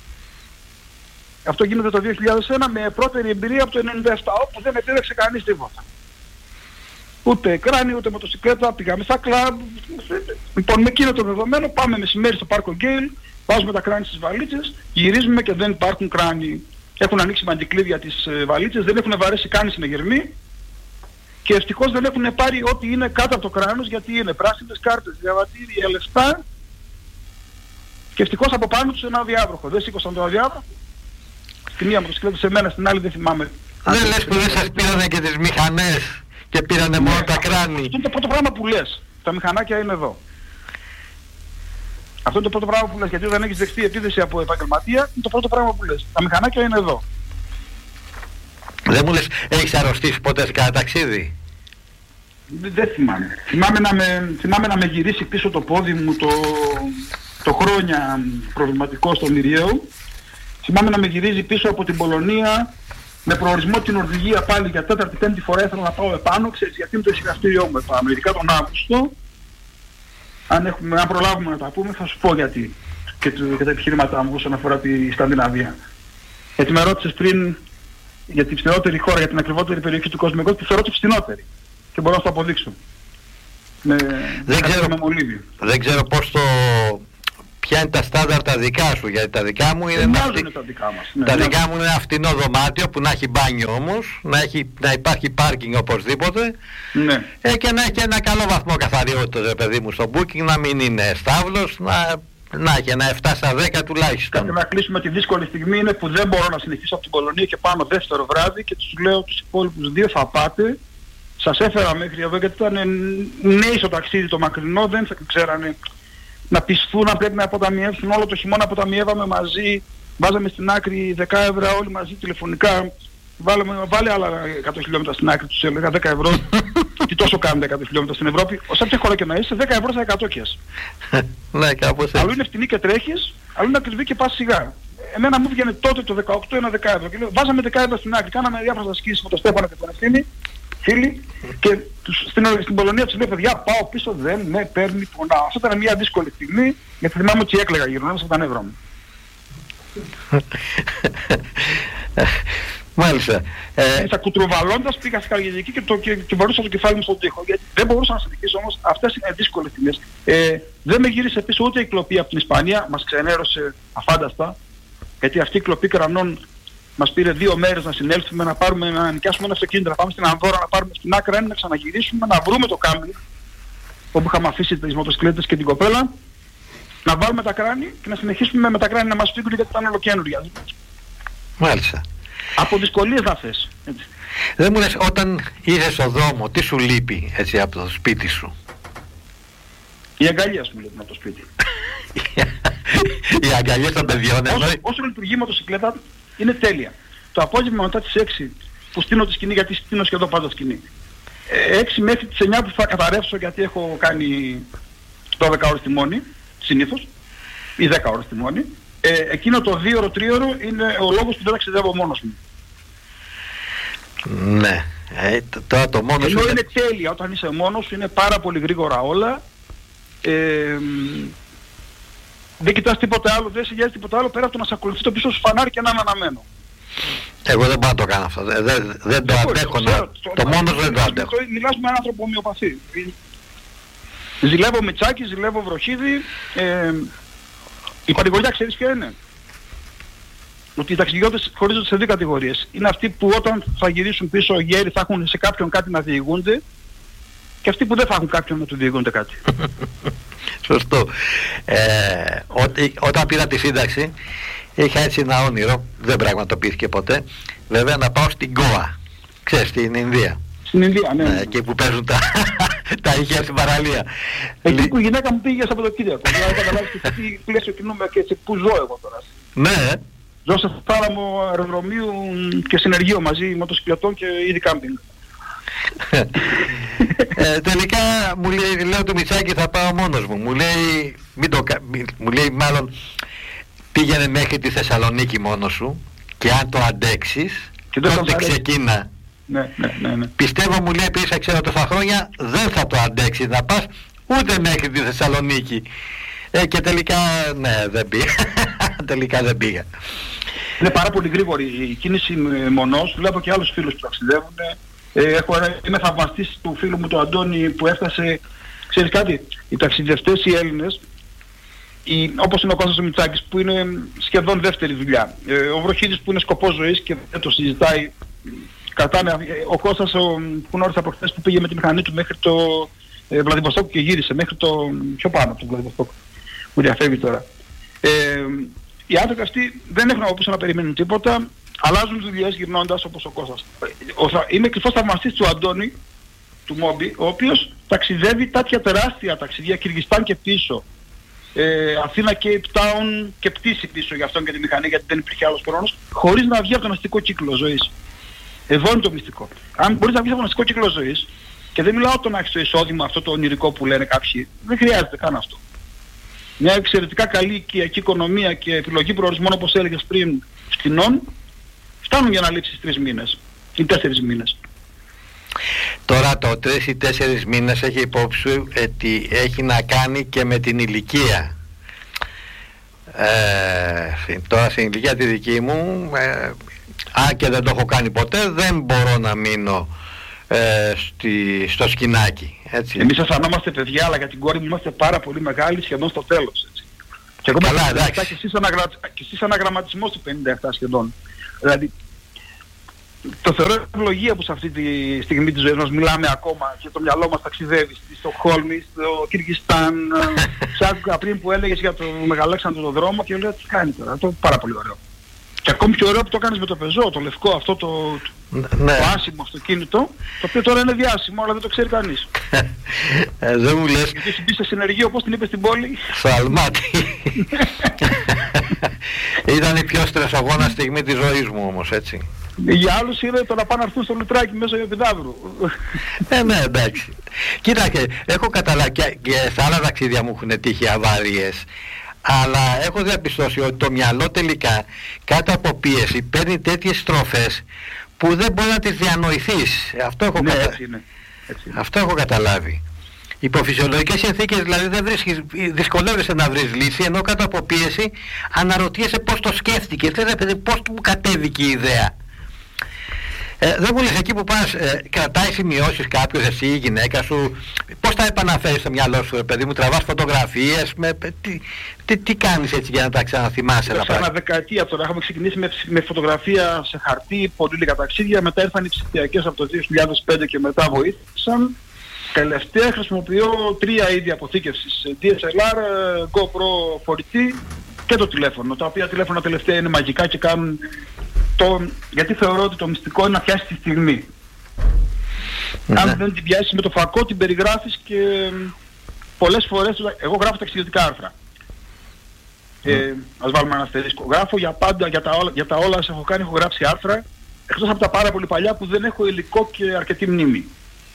Αυτό γίνεται το 2001 με πρώτερη εμπειρία από το 1997, όπου δεν επήρεξε κανείς τίποτα. Ούτε κράνη, ούτε μοτοσυκλέτα, πήγαμε στα κλαμπ. Λοιπόν, με εκείνο το δεδομένο πάμε μεσημέρι στο πάρκο Γκέιλ, βάζουμε τα κράνη στις βαλίτσες, γυρίζουμε και δεν υπάρχουν κράνη. Έχουν ανοίξει με αντικλείδια τις βαλίτσες, δεν έχουν βαρέσει καν οι συνεγερμοί και ευτυχώς δεν έχουν πάρει ό,τι είναι κάτω από το κράνος, γιατί είναι πράσινες κάρτες, διαβατήρια, λεφτά και ευτυχώς από πάνω τους ένα αδιάβροχο. Δεν σήκωσαν το αδιάβροχο. Στη μία μοτοσυκλέτα σε μένα, στην άλλη δεν θυμάμαι. Δεν λες που δεν σας πήρανε και τις μηχανές και πήρανε μόνο τα κράνη. Αυτό είναι το πρώτο πράγμα που λες. Τα μηχανάκια είναι εδώ. Αυτό είναι το πρώτο πράγμα που λες, γιατί όταν έχεις δεχτεί επίθεση από επαγγελματία, είναι το πρώτο πράγμα που λες. Τα μηχανάκια είναι εδώ. Δεν μου λες, έχεις αρρωστήσει ποτέ σε κανένα ταξίδι? Δεν θυμάμαι. Θυμάμαι να με γυρίσει πίσω το πόδι μου το χρόνια προβληματικό στο Μυριαίο. Θυμάμαι να με γυρίζει πίσω από την Πολωνία με προορισμό την Νορβηγία πάλι για 4η-5η φορά ήθελα να πάω επάνω, ξέρεις, γιατί είναι το εισιτήριό μου επάνω. Ειδικά τον Αύγουστο. Αν προλάβουμε να τα πούμε θα σου πω γιατί και τα επιχειρήματά μου όσον αφορά τη Σκανδιναβία. Γιατί με ρώτησες πριν για την φθηνότερη χώρα, για την ακριβότερη περιοχή του κόσμου, εγώ τη θεωρώ τη φθηνότερη και μπορώ να το αποδείξω. Δεν ξέρω ποια είναι τα στάνταρ τα δικά σου, γιατί τα δικά μου είναι τα δικά μας. Ναι, τα δικά μου είναι ένα φτηνό δωμάτιο που να έχει μπάνιο όμως, να υπάρχει πάρκινγκ οπωσδήποτε, ναι. Και να έχει ένα καλό βαθμό καθαριότητας, παιδί μου, στο booking, να μην είναι στάβλος, να έχει ένα 7/10 τουλάχιστον. Κάτι να κλείσουμε τη δύσκολη στιγμή είναι που δεν μπορώ να συνεχίσω από την Πολωνία και πάνω δεύτερο βράδυ και τους λέω τους υπόλοιπους 2 θα πάτε. Σας έφερα μέχρι εδώ γιατί ήταν νέοι στο ταξίδι το μακρινό, δεν θα ξέρανε να πιστούν, να πρέπει να αποταμιεύσουν. Όλο το χειμώνα αποταμιεύαμε μαζί, βάζαμε στην άκρη 10 ευρώ όλοι μαζί τηλεφωνικά. Βάλε άλλα 100 χιλιόμετρα στην άκρη, τους έλεγα 10 ευρώ. Τι τόσο κάνουν 100 χιλιόμετρα στην Ευρώπη, όσα ποια χώρα και να είσαι, 10 ευρώ στα 100 Ναι, κάπως έτσι. Αλλού είναι φτηνή και τρέχεις, αλλού είναι ακριβή και πας σιγά. Εμένα μου βγαίνει τότε το 18 ένα 10 ευρώ. Και λέω, βάζαμε 10 ευρώ στην άκρη, κάναμε διάφορες ασκήσεις με τον Στέφανο και τον Ευθύνη, φίλοι, και στην Πολωνία τους λέω, παιδιά, πάω πίσω, δεν με παίρνει πονάω. Αυτό ήταν μια δύσκολη στιγμή, γιατί θυμάμαι ότι έκλαιγα γύρω από τα νεύρα μου. Μάλιστα. Στα κουτροβαλώντας πήγα στη Χαλκιδική και βαρούσα το κεφάλι μου στον τοίχο. Γιατί δεν μπορούσα να συνεχίσω όμως, αυτές είναι δύσκολες στιγμές. Δεν με γύρισε πίσω ούτε η κλοπή από την Ισπανία, μας ξενέρωσε αφάνταστα. Γιατί αυτή η κλοπή κρανών μας πήρε 2 μέρες να συνέλθουμε, να νοικιάσουμε ένα αυτοκίνητο, να πάμε στην Ανδώρα, να πάρουμε στην Άκρα, να ξαναγυρίσουμε, να βρούμε το κάμπινγκ. όπου είχαμε αφήσει τις μοτοσυκλέτες και την κοπέλα, να βάλουμε τα κράνη και να συνεχίσουμε με τα κράνη να μας φύγουν γιατί ήταν ολοκαίνουργια. Μάλιστα. Από δυσκολίες να θες. Έτσι. Δεν μου λες, όταν είσαι στο δρόμο, τι σου λείπει έτσι από το σπίτι σου? Οι αγκαλιές μου λείπουν από το σπίτι. Οι αγκαλιές των παιδιών. Όσο λειτουργεί η μοτοσυκλέτα είναι τέλεια. Το απόγευμα μετά τις 6 που στείνω τη σκηνή, γιατί στείνω σχεδόν πάντα σκηνή. 6 μέχρι τις 9 που θα καταρρεύσω, γιατί έχω κάνει 12 ώρες τιμόνι, συνήθως, ή 10 ώρες τιμόνι. Εκείνο το 2ωρο-3ωρο είναι ο λόγος που δεν ταξιδεύω μόνος μου. Ναι. Τώρα το μόνος ενώ είναι τέλεια, όταν είσαι μόνος σου είναι πάρα πολύ γρήγορα όλα. Δεν κοιτάς τίποτα άλλο, δεν σε νοιάζει τίποτα άλλο πέρα από το να σε ακολουθεί το πίσω σου φανάρι και να αναμένω. Εγώ δεν μπορώ να το κάνω αυτό. Δεν το αντέχω. Το μόνος δεν το αντέχω. Μιλάς με έναν άνθρωπο ομοιοπαθή. Ζηλεύω Μητσάκη, ζηλεύω Βροχίδη. Η παρηγοριά ξέρεις ποια είναι? Ότι οι ταξιδιώτες χωρίζονται σε δύο κατηγορίες. Είναι αυτοί που όταν θα γυρίσουν πίσω γέροι θα έχουν σε κάποιον κάτι να διηγούνται, και αυτοί που δεν θα έχουν κάποιον να του διηγούνται κάτι. Σωστό. Όταν πήρα τη σύνταξη είχα έτσι ένα όνειρο, δεν πραγματοποιήθηκε ποτέ, βέβαια, να πάω στην Γκόα. Ξέρεις, στην Ινδία. Στην Ινδία, ναι. Εκεί που παίζουν τα ηχεία στην παραλία. Εκεί που η γυναίκα μου πήγε από το Κυριακό. Δηλαδή καταλάβεις και σε τι πλαίσιο κινούμε και σε πού ζω εγώ τώρα. Ναι. Ζω σε θάλαμο αεροδρομίου και συνεργείο μαζί μοτοσυκλετών και ήδη κάμπινγκ. Τελικά μου λέει, λέω του Μητσάκη, θα πάω μόνος μου. Μου λέει μάλλον πήγαινε μέχρι τη Θεσσαλονίκη μόνος σου και αν το αντέξεις τότε ξεκίνα. Ναι. Πιστεύω, μου λέει, πήσα ξέρω τόσα χρόνια, δεν θα το αντέξεις να πας ούτε μέχρι τη Θεσσαλονίκη. Και τελικά ναι, δεν πήγα. Τελικά δεν πήγα. Είναι πάρα πολύ γρήγορη η κίνηση μονός. Βλέπω και άλλους φίλους που ταξιδεύουν. Είμαι θαυμαστής του φίλου μου του Αντώνη που έφτασε. Ξέρεις κάτι, οι ταξιδευτές οι Έλληνες, όπως είναι ο Κώστας ο Μητσάκης που είναι σχεδόν δεύτερη δουλειά, ο Βροχίδης που είναι σκοπός ζωής και δεν το συζητάει, κρατάνε, ο Κώστας που γνώρισα προχθές που πήγε με τη μηχανή του μέχρι το Βλαδιβοστόκ και γύρισε μέχρι το πιο πάνω από το Βλαδιβοστόκ που διαφεύγει τώρα. Οι άνθρωποι αυτοί δεν έχουν από πίσω να περιμένουν τίποτα, αλλάζουν δουλειές γυρνώντας όπως ο Κώστας. Είμαι κρυφός θαυμαστής του Αντώνη, του Μόμπι, ο οποίος ταξιδεύει τέτοια τεράστια ταξιδιά, Κυργιστάν και πίσω, Αθήνα Cape Town και πτήση πίσω για αυτόν και τη μηχανή, γιατί δεν υπήρχε άλλος χρόνος, χωρίς να βγει από τον αστικό κύκλο ζωής. Εδώ είναι το μυστικό. Αν μπορείς να βγεις από τον αστικό κύκλο ζωής, και δεν μιλάω το να έχεις το εισόδημα αυτό το ονειρικό που λένε κάποιοι, δεν χρειάζεται καν αυτό. Μια εξαιρετικά καλή οικιακή οικονομία και επιλογή προορισμών, όπως έλεγες πριν, φτηνών, φτάνουν για να λείψεις 3 μήνες ή 4 μήνες. Τώρα το 3 ή 4 μήνες έχει υπόψη σου ότι έχει να κάνει και με την ηλικία. Τώρα στην ηλικία τη δική μου, αν και δεν το έχω κάνει ποτέ, δεν μπορώ να μείνω στο σκηνάκι. Έτσι. Εμείς αισθανόμαστε παιδιά, αλλά για την κόρη μου είμαστε πάρα πολύ μεγάλοι, σχεδόν στο τέλος. Έτσι. Και εγώ καλά, εντάξει. Και εσείς αναγραμματισμός του 57 σχεδόν. Δηλαδή, το θεωρώ ευλογία που σε αυτή τη στιγμή της ζωής μας μιλάμε ακόμα και το μυαλό μας ταξιδεύει στη Στοκχόλμη, στο Κυργιστάν. Ξάκουκα πριν που έλεγες για το Μεγαλέξανδρο τον δρόμο και λέω τι κάνει τώρα. Το πάρα πολύ ωραίο. Και ακόμη πιο ωραίο που το κάνεις με το πεζό, το λευκό αυτό το άσημο αυτοκίνητο, το οποίο τώρα είναι διάσημο αλλά δεν το ξέρει κανείς. Δεν μου λες. Γιατί εσύ μπει σε συνεργείο, πώς την είπες στην πόλη? Στο Αλμάτι. Ήταν η πιο στρεσογόνα στιγμή της ζωής μου όμως, έτσι. Για άλλους είναι το να πάνε να έρθουν στο Λουτράκι μέσω Επιδαύρου. Ναι, εντάξει. Κοίταξε, έχω καταλάβει και σε άλλα ταξίδια μου έχουν τύχει αβάριες. Αλλά έχω διαπιστώσει ότι το μυαλό τελικά κάτω από πίεση παίρνει τέτοιες στροφές που δεν μπορεί να τις διανοηθείς. Αυτό έχω καταλάβει. Υπό φυσιολογικές συνθήκες δηλαδή δυσκολεύεσαι να βρεις λύση, ενώ κάτω από πίεση αναρωτιέσαι πώς το σκέφτηκες. Λες παιδί, πώς μου κατέβηκε η ιδέα. Δεν μου λες, εκεί που πας κρατάει σημειώσεις κάποιος, εσύ η γυναίκα σου, πώς τα επαναφέρεις στο μυαλό σου, παιδί μου, τραβάς φωτογραφίες, τι κάνεις έτσι για να τα ξαναθυμάσαι? Σε ένα δεκαετία τώρα είχαμε ξεκινήσει με φωτογραφία σε χαρτί, πολύ λίγα ταξίδια, μετά ήρθαν οι ψηφιακές από το 2005 και μετά βοήθησαν. Τελευταία χρησιμοποιώ 3 είδη αποθήκευσης. DSLR, GoPro φορητή και το τηλέφωνο. Τα οποία τηλέφωνα τελευταία είναι μαγικά και κάνουν γιατί θεωρώ ότι το μυστικό είναι να πιάσει τη στιγμή. Αν δεν την πιάσεις με το φακό, την περιγράφεις και πολλές φορές, εγώ γράφω ταξιδιωτικά άρθρα. Ας βάλουμε ένα αστερίσκο. Γράφω για πάντα, για τα όλα έχω κάνει, έχω γράψει άρθρα, εκτός από τα πάρα πολύ παλιά που δεν έχω υλικό και αρκετή μνήμη.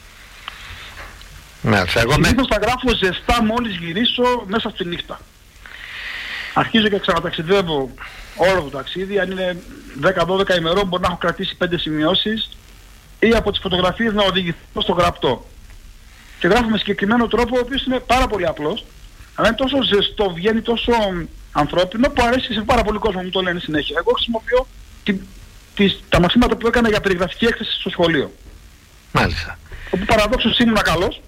Συνήθως τα γράφω ζεστά μόλις γυρίσω μέσα στη νύχτα. Αρχίζω και ξαναταξιδεύω όλο το ταξίδι, αν είναι 10-12 ημερών μπορεί να έχω κρατήσει 5 σημειώσεις ή από τις φωτογραφίες να οδηγηθώ στο γραπτό. Και γράφω με συγκεκριμένο τρόπο, ο οποίος είναι πάρα πολύ απλός, αλλά είναι τόσο ζεστό, βγαίνει τόσο ανθρώπινο που αρέσει σε πάρα πολύ κόσμο, μου το λένε συνέχεια. Εγώ χρησιμοποιώ τα μαθήματα που έκανα για περιγραφική έκθεση στο σχολείο. Μάλιστα. Όπου παραδόξως ήμουν καλός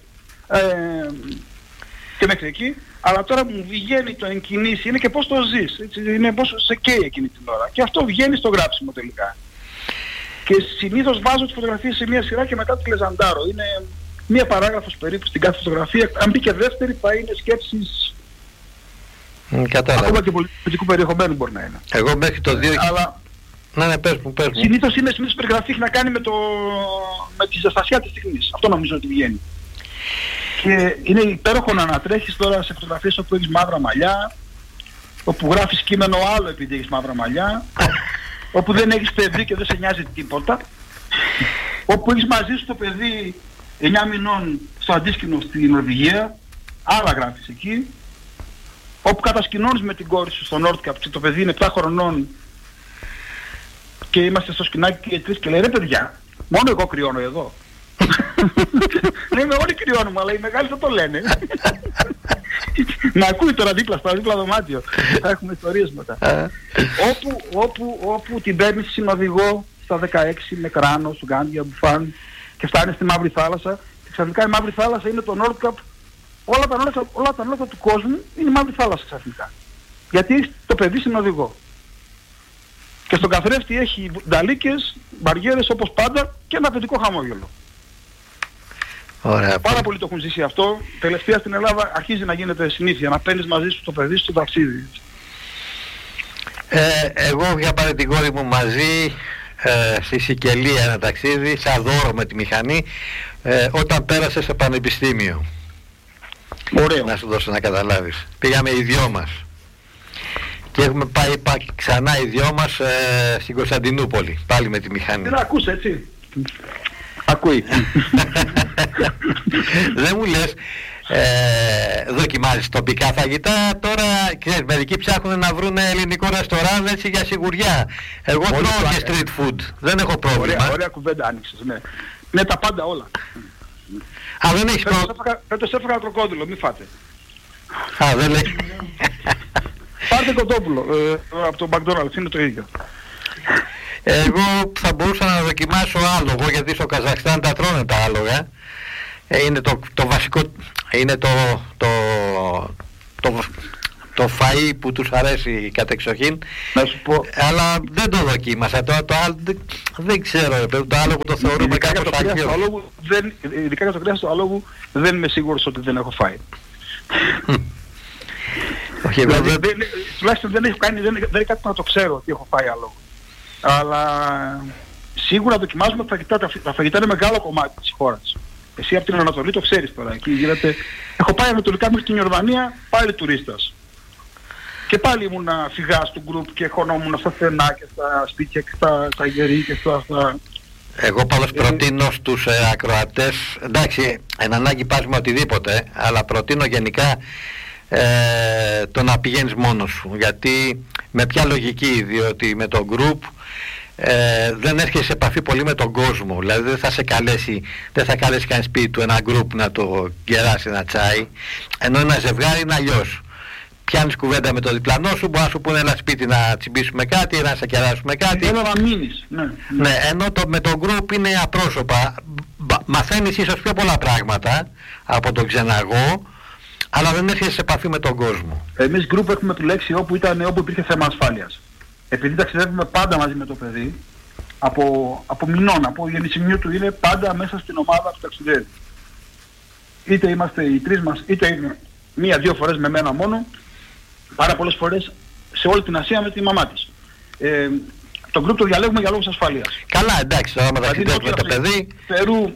και μέχρι εκεί, αλλά τώρα μου βγαίνει το εγκινήσει, είναι και πώς το ζεις, έτσι, είναι πώς σε καίει εκείνη την ώρα. Και αυτό βγαίνει στο γράψιμο τελικά. Και συνήθως βάζω τις φωτογραφίες σε μια σειρά και μετά τις λεζαντάρω. Είναι μία παράγραφος περίπου στην κάθε φωτογραφία. Αν μπει και δεύτερη θα είναι σκέψεις ακόμα και πολιτικού περιεχομένου μπορεί να είναι. Εγώ μέχρι το 2... Αλλά ναι, πες μου. Συνήθως περιγραφή έχει να κάνει με τη ζεστασιά της στιγμής. Αυτό νομίζω ότι βγαίνει. Και είναι υπέροχο να ανατρέχεις τώρα σε φωτογραφίες όπου έχεις μαύρα μαλλιά, όπου γράφεις κείμενο άλλο επειδή έχεις μαύρα μαλλιά, όπου δεν έχεις παιδί και δεν σε νοιάζει τίποτα, όπου έχεις μαζί σου το παιδί 9 μηνών στο αντίσκηνο στην Νορβηγία, άλλα γράφεις εκεί, όπου κατασκηνώνεις με την κόρη σου στο Nordkapp και το παιδί είναι 7 χρονών και είμαστε στο σκηνάκι και τρεις και λέει ρε παιδιά, μόνο εγώ κρυώνω εδώ. Ναι, όλοι κρυώνουμε, αλλά οι μεγάλοι δεν το λένε. Να ακούει τώρα δίπλα στο δίπλα δωμάτιο. Θα έχουμε ιστορίες μετά. Όπου την παίρνεις συνοδηγό στα 16 με κράνο, σουγκάντια, μπουφάν και φτάνει στη Μαύρη Θάλασσα και ξαφνικά η Μαύρη Θάλασσα είναι το Nordkapp. Όλα τα νότα του κόσμου είναι η Μαύρη Θάλασσα ξαφνικά. Γιατί έχει το παιδί συνοδηγό. Και στον καθρέφτη έχει νταλίκες, μπαριέρες όπως πάντα και ένα παιδικό χαμόγελο. Ωραία. Πάρα πολλοί το έχουν ζήσει αυτό. Τελευταία στην Ελλάδα αρχίζει να γίνεται συνήθεια, να παίρνεις μαζί σου το παιδί στο ταξίδι. Εγώ για πάρε την κόρη μου μαζί στη Σικελία ένα ταξίδι, σαν δώρο με τη μηχανή, όταν πέρασε σε πανεπιστήμιο. Ωραίο. Να σου δώσω να καταλάβεις. Πήγαμε οι δυο μας. Και έχουμε πάει ξανά οι δυο μας στην Κωνσταντινούπολη, πάλι με τη μηχανή. Δεν ακούς έτσι. Ακούει. Δεν μου λες, δοκιμάζεις τοπικά φαγητά, τώρα ξέρεις, μερικοί ψάχνουν να βρουν ελληνικό ρεστοράν έτσι για σιγουριά. Εγώ τρώω και street food, δεν έχω πρόβλημα. Ωραία κουβέντα άνοιξες, ναι. Ναι, τα πάντα όλα. Α, δεν έχεις πρόβλημα. Φέτος έφαγα κροκόδιλο, μη φάτε. Α, δεν λέει. Πάρτε κοτόπουλο, από το McDonald's, είναι το ίδιο. Εγώ θα μπορούσα να δοκιμάσω άλογο, γιατί στο Καζακστάν τα τρώνε τα άλογα. Είναι το βασικό, είναι το φαΐ που τους αρέσει κατεξοχήν. Να σου πω. Αλλά δεν το δοκίμασα. Το άλλο δεν ξέρω, το άλογο το θεωρούμε κάπως αγιό. Ειδικά για το κρέας του άλογου δεν είμαι σίγουρος ότι δεν έχω φάει. Όχι, τουλάχιστον δεν είναι κάτι να το ξέρω ότι έχω φάει άλογο. Αλλά σίγουρα δοκιμάζουμε τα φαγητά είναι μεγάλο κομμάτι της χώρας. Εσύ από την Ανατολή το ξέρεις τώρα. Εκεί γίνεται. Έχω πάει ανατολικά μέχρι την Ιορδανία, πάλι τουρίστας. Και πάλι ήμουνα φυγά του γκρουπ και χωνόμουν στα στενά και στα σπίτια και στα γερή και στα... Εγώ πάντως προτείνω στους ακροατές, εντάξει, εν ανάγκη πας με οτιδήποτε, αλλά προτείνω γενικά το να πηγαίνεις μόνος σου. Γιατί με ποια λογική, διότι με το group δεν έρχεσαι σε επαφή πολύ με τον κόσμο. Δηλαδή δεν θα καλέσει κανείς σπίτι του ένα group να το γεράσει ένα τσάι, ενώ ένα ζευγάρι είναι αλλιώς. Πιάνεις κουβέντα με το διπλανό σου, μπορεί να σου πούνε ένα σπίτι να τσιμπήσουμε κάτι, να σε κεράσουμε κάτι. Θέλω να μείνεις. Ναι, ενώ με το group είναι απρόσωπα. Μαθαίνεις ίσως πιο πολλά πράγματα από τον ξεναγό, αλλά δεν έρχεσαι σε επαφή με τον κόσμο. Εμείς group έχουμε επιλέξει όπου υπήρχε θέμα ασφάλειας. Επειδή ταξιδεύουμε πάντα μαζί με το παιδί, από μηνών, από γεννησιμιού του είναι πάντα μέσα στην ομάδα που ταξιδεύει. είτε είμαστε οι τρεις μας, είτε μία-δύο φορές με μένα μόνο, πάρα πολλές φορές σε όλη την Ασία με τη μαμά της. Το γκρουπ το διαλέγουμε για λόγους ασφαλείας. Καλά, εντάξει, τώρα μεταξύ το παιδί. Περού,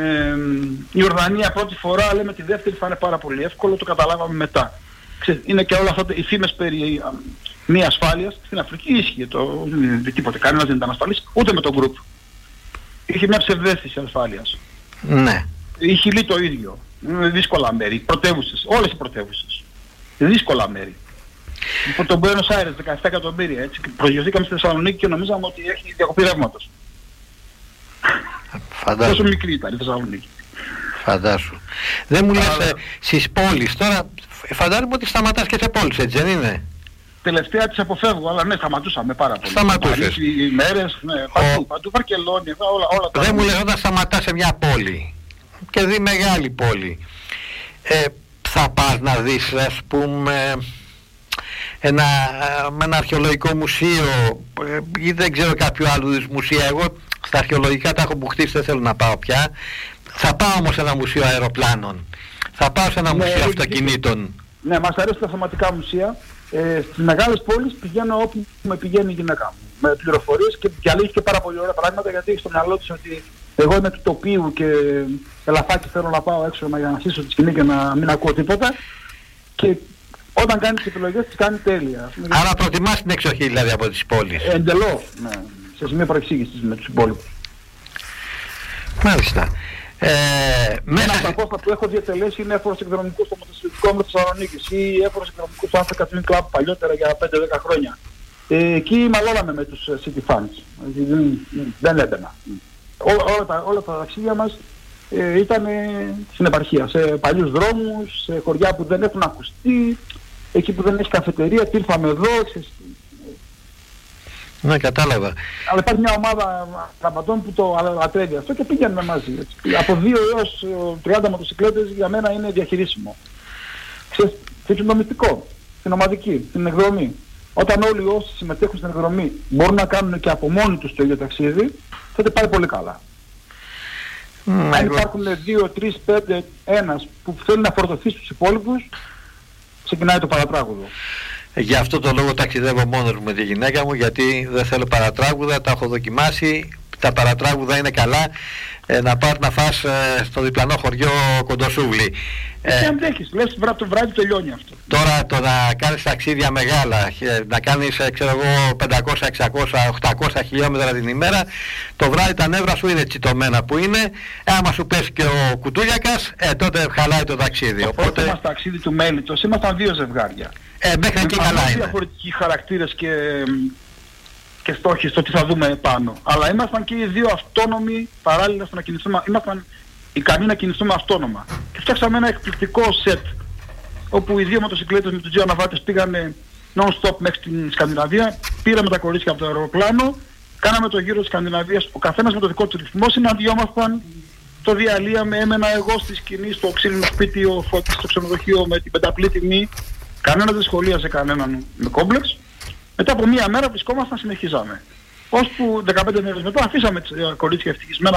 η Ορδανία πρώτη φορά, λέμε τη δεύτερη θα είναι πάρα πολύ εύκολο, το καταλάβαμε μετά. Είναι και όλα αυτά οι φήμες περί μη ασφάλειας. Στην Αφρική ίσχυε τίποτε, κανένας δεν ήταν ασφαλής, ούτε με το γκρουπ. Είχε μια ψευδαίσθηση ασφάλειας. Ναι. Η Χιλή το ίδιο. Δύσκολα μέρη, πρωτεύουσες, όλες οι πρωτεύουσες. Δύσκολα μέρη. Από τον Buenos Aires 17 εκατομμύρια, έτσι. Προσγειωθήκαμε στη Θεσσαλονίκη και νομίζαμε ότι έχει διακοπή ρεύματος. Φαντάσου. Τόσο μικρή ήταν η Θεσσαλονίκη. Φαντάσου. Δεν μου λες στις πόλεις τώρα, φαντάζομαι ότι σταματάς και σε πόλεις, έτσι δεν είναι? Τελευταία τις αποφεύγω, αλλά ναι, σταματούσαμε πάρα πολύ. Σταματούσες. Οι μέρες, ναι, παντού, Βαρκελόνη, όλα τα... Δεν μου λες όταν σταματάς σε μια πόλη και δει μεγάλη πόλη, θα πας να δεις, ας πούμε, ένα αρχαιολογικό μουσείο ή δεν ξέρω κάποιο άλλο μουσείο? Εγώ στα αρχαιολογικά τα έχω μπουχτίσει, δεν θέλω να πάω πια. Θα πάω όμως σε ένα μουσείο αεροπλάνων, θα πάω σε ένα μουσείο αυτοκινήτων. Ναι, μας αρέσουν τα θεματικά μουσεία. Στις μεγάλες πόλεις πηγαίνω όπου με πηγαίνει η γυναίκα μου, με πληροφορίες, και διαλέγει και πάρα πολύ ωραία πράγματα, γιατί έχει στο μυαλό της ότι εγώ είμαι του τοπίου και ελαφάκι θέλω να πάω έξω για να σύσω τη σκηνή και να μην ακούω τίποτα, και όταν κάνει τις επιλογές τις κάνει τέλεια. Άρα προτιμάς την εξοχή δηλαδή από τις πόλεις? Εντελώς, ναι, σε σημείο παρεξήγησης με τους υπόλοιπους. Μάλιστα. Ένα από τα πόστα που έχω διατελέσει είναι έφορος εκδρομικού στο μοτοσυκλετικό μου Θεσσαλονίκης ή έφορος εκδρομικού στο Africa Twin Club παλιότερα για 5-10 χρόνια. Εκεί μαλώναμε με τους city fans. Δεν έμπαινα. Όλα τα ταξίδια μας ήταν στην επαρχία, σε παλιούς δρόμους, σε χωριά που δεν έχουν ακουστεί, εκεί που δεν έχει καφετερία, τι ήρθαμε εδώ, Ναι, κατάλαβα. Αλλά υπάρχει μια ομάδα γραμματών που το λατρεύει αυτό και πήγαινε μαζί. Έτσι. Από 2 έως 30 μοτοσυκλέτες για μένα είναι διαχειρίσιμο. Ξέρεις, και το μυστικό, την ομαδική, την εκδρομή. Όταν όλοι όσοι συμμετέχουν στην εκδρομή μπορούν να κάνουν και από μόνοι τους το ίδιο ταξίδι, τότε πάει πολύ καλά. Αν υπάρχουν 2, 3, 5, ένας που θέλει να φορτωθεί στους υπόλοιπους, ξεκινάει το παρατράγουδο. Γι' αυτό το λόγο ταξιδεύω μόνος μου με τη γυναίκα μου, γιατί δεν θέλω παρατράγουδα, τα έχω δοκιμάσει. Τα παρατράγουδα είναι καλά να πας να φας στο διπλανό χωριό κοντοσούβλι. Και αντέχεις, λες το βράδυ τελειώνει αυτό. Τώρα το να κάνεις ταξίδια μεγάλα, να κάνεις ξέρω εγώ 500, 600, 800 χιλιόμετρα την ημέρα, το βράδυ τα νεύρα σου είναι τσιτωμένα που είναι. Άμα σου πέσει και ο κουτούλιακας, τότε χαλάει το ταξίδι. Το πρώτο μας ταξίδι του Μέλιτος ήμασταν 2 ζευγάρια. Μέχρι εκεί καλά είναι. Διαφορετικοί χαρακτήρες και στόχοι στο τι θα δούμε πάνω. Αλλά ήμασταν και οι 2 αυτόνομοι παράλληλα στο να κινηθούμε. Ήμασταν ικανοί να κινηθούμε αυτόνομα. Και φτιάξαμε ένα εκπληκτικό σετ, όπου οι 2 μοτοσυκλέτες με τους 2 αναβάτες πήγανε non-stop μέχρι την Σκανδιναβία. Πήραμε τα κορίτσια από το αεροπλάνο, κάναμε το γύρο της Σκανδιναβίας, ο καθένας με το δικό του ρυθμό, συναντιόμασταν, το διαλύαμε, έμενα εγώ στη σκηνή, στο ξύλινο σπίτι, ο Φώτης στο ξενοδοχείο με την πενταπλή τιμή. Κανένας δεν σχολίασε κανέναν με κόμπλεξ. Μετά από μία μέρα βρισκόμασταν, συνεχίζαμε. Ώσπου 15 μέρες μετά αφήσαμε τις κορίτσια ευτυχισμένα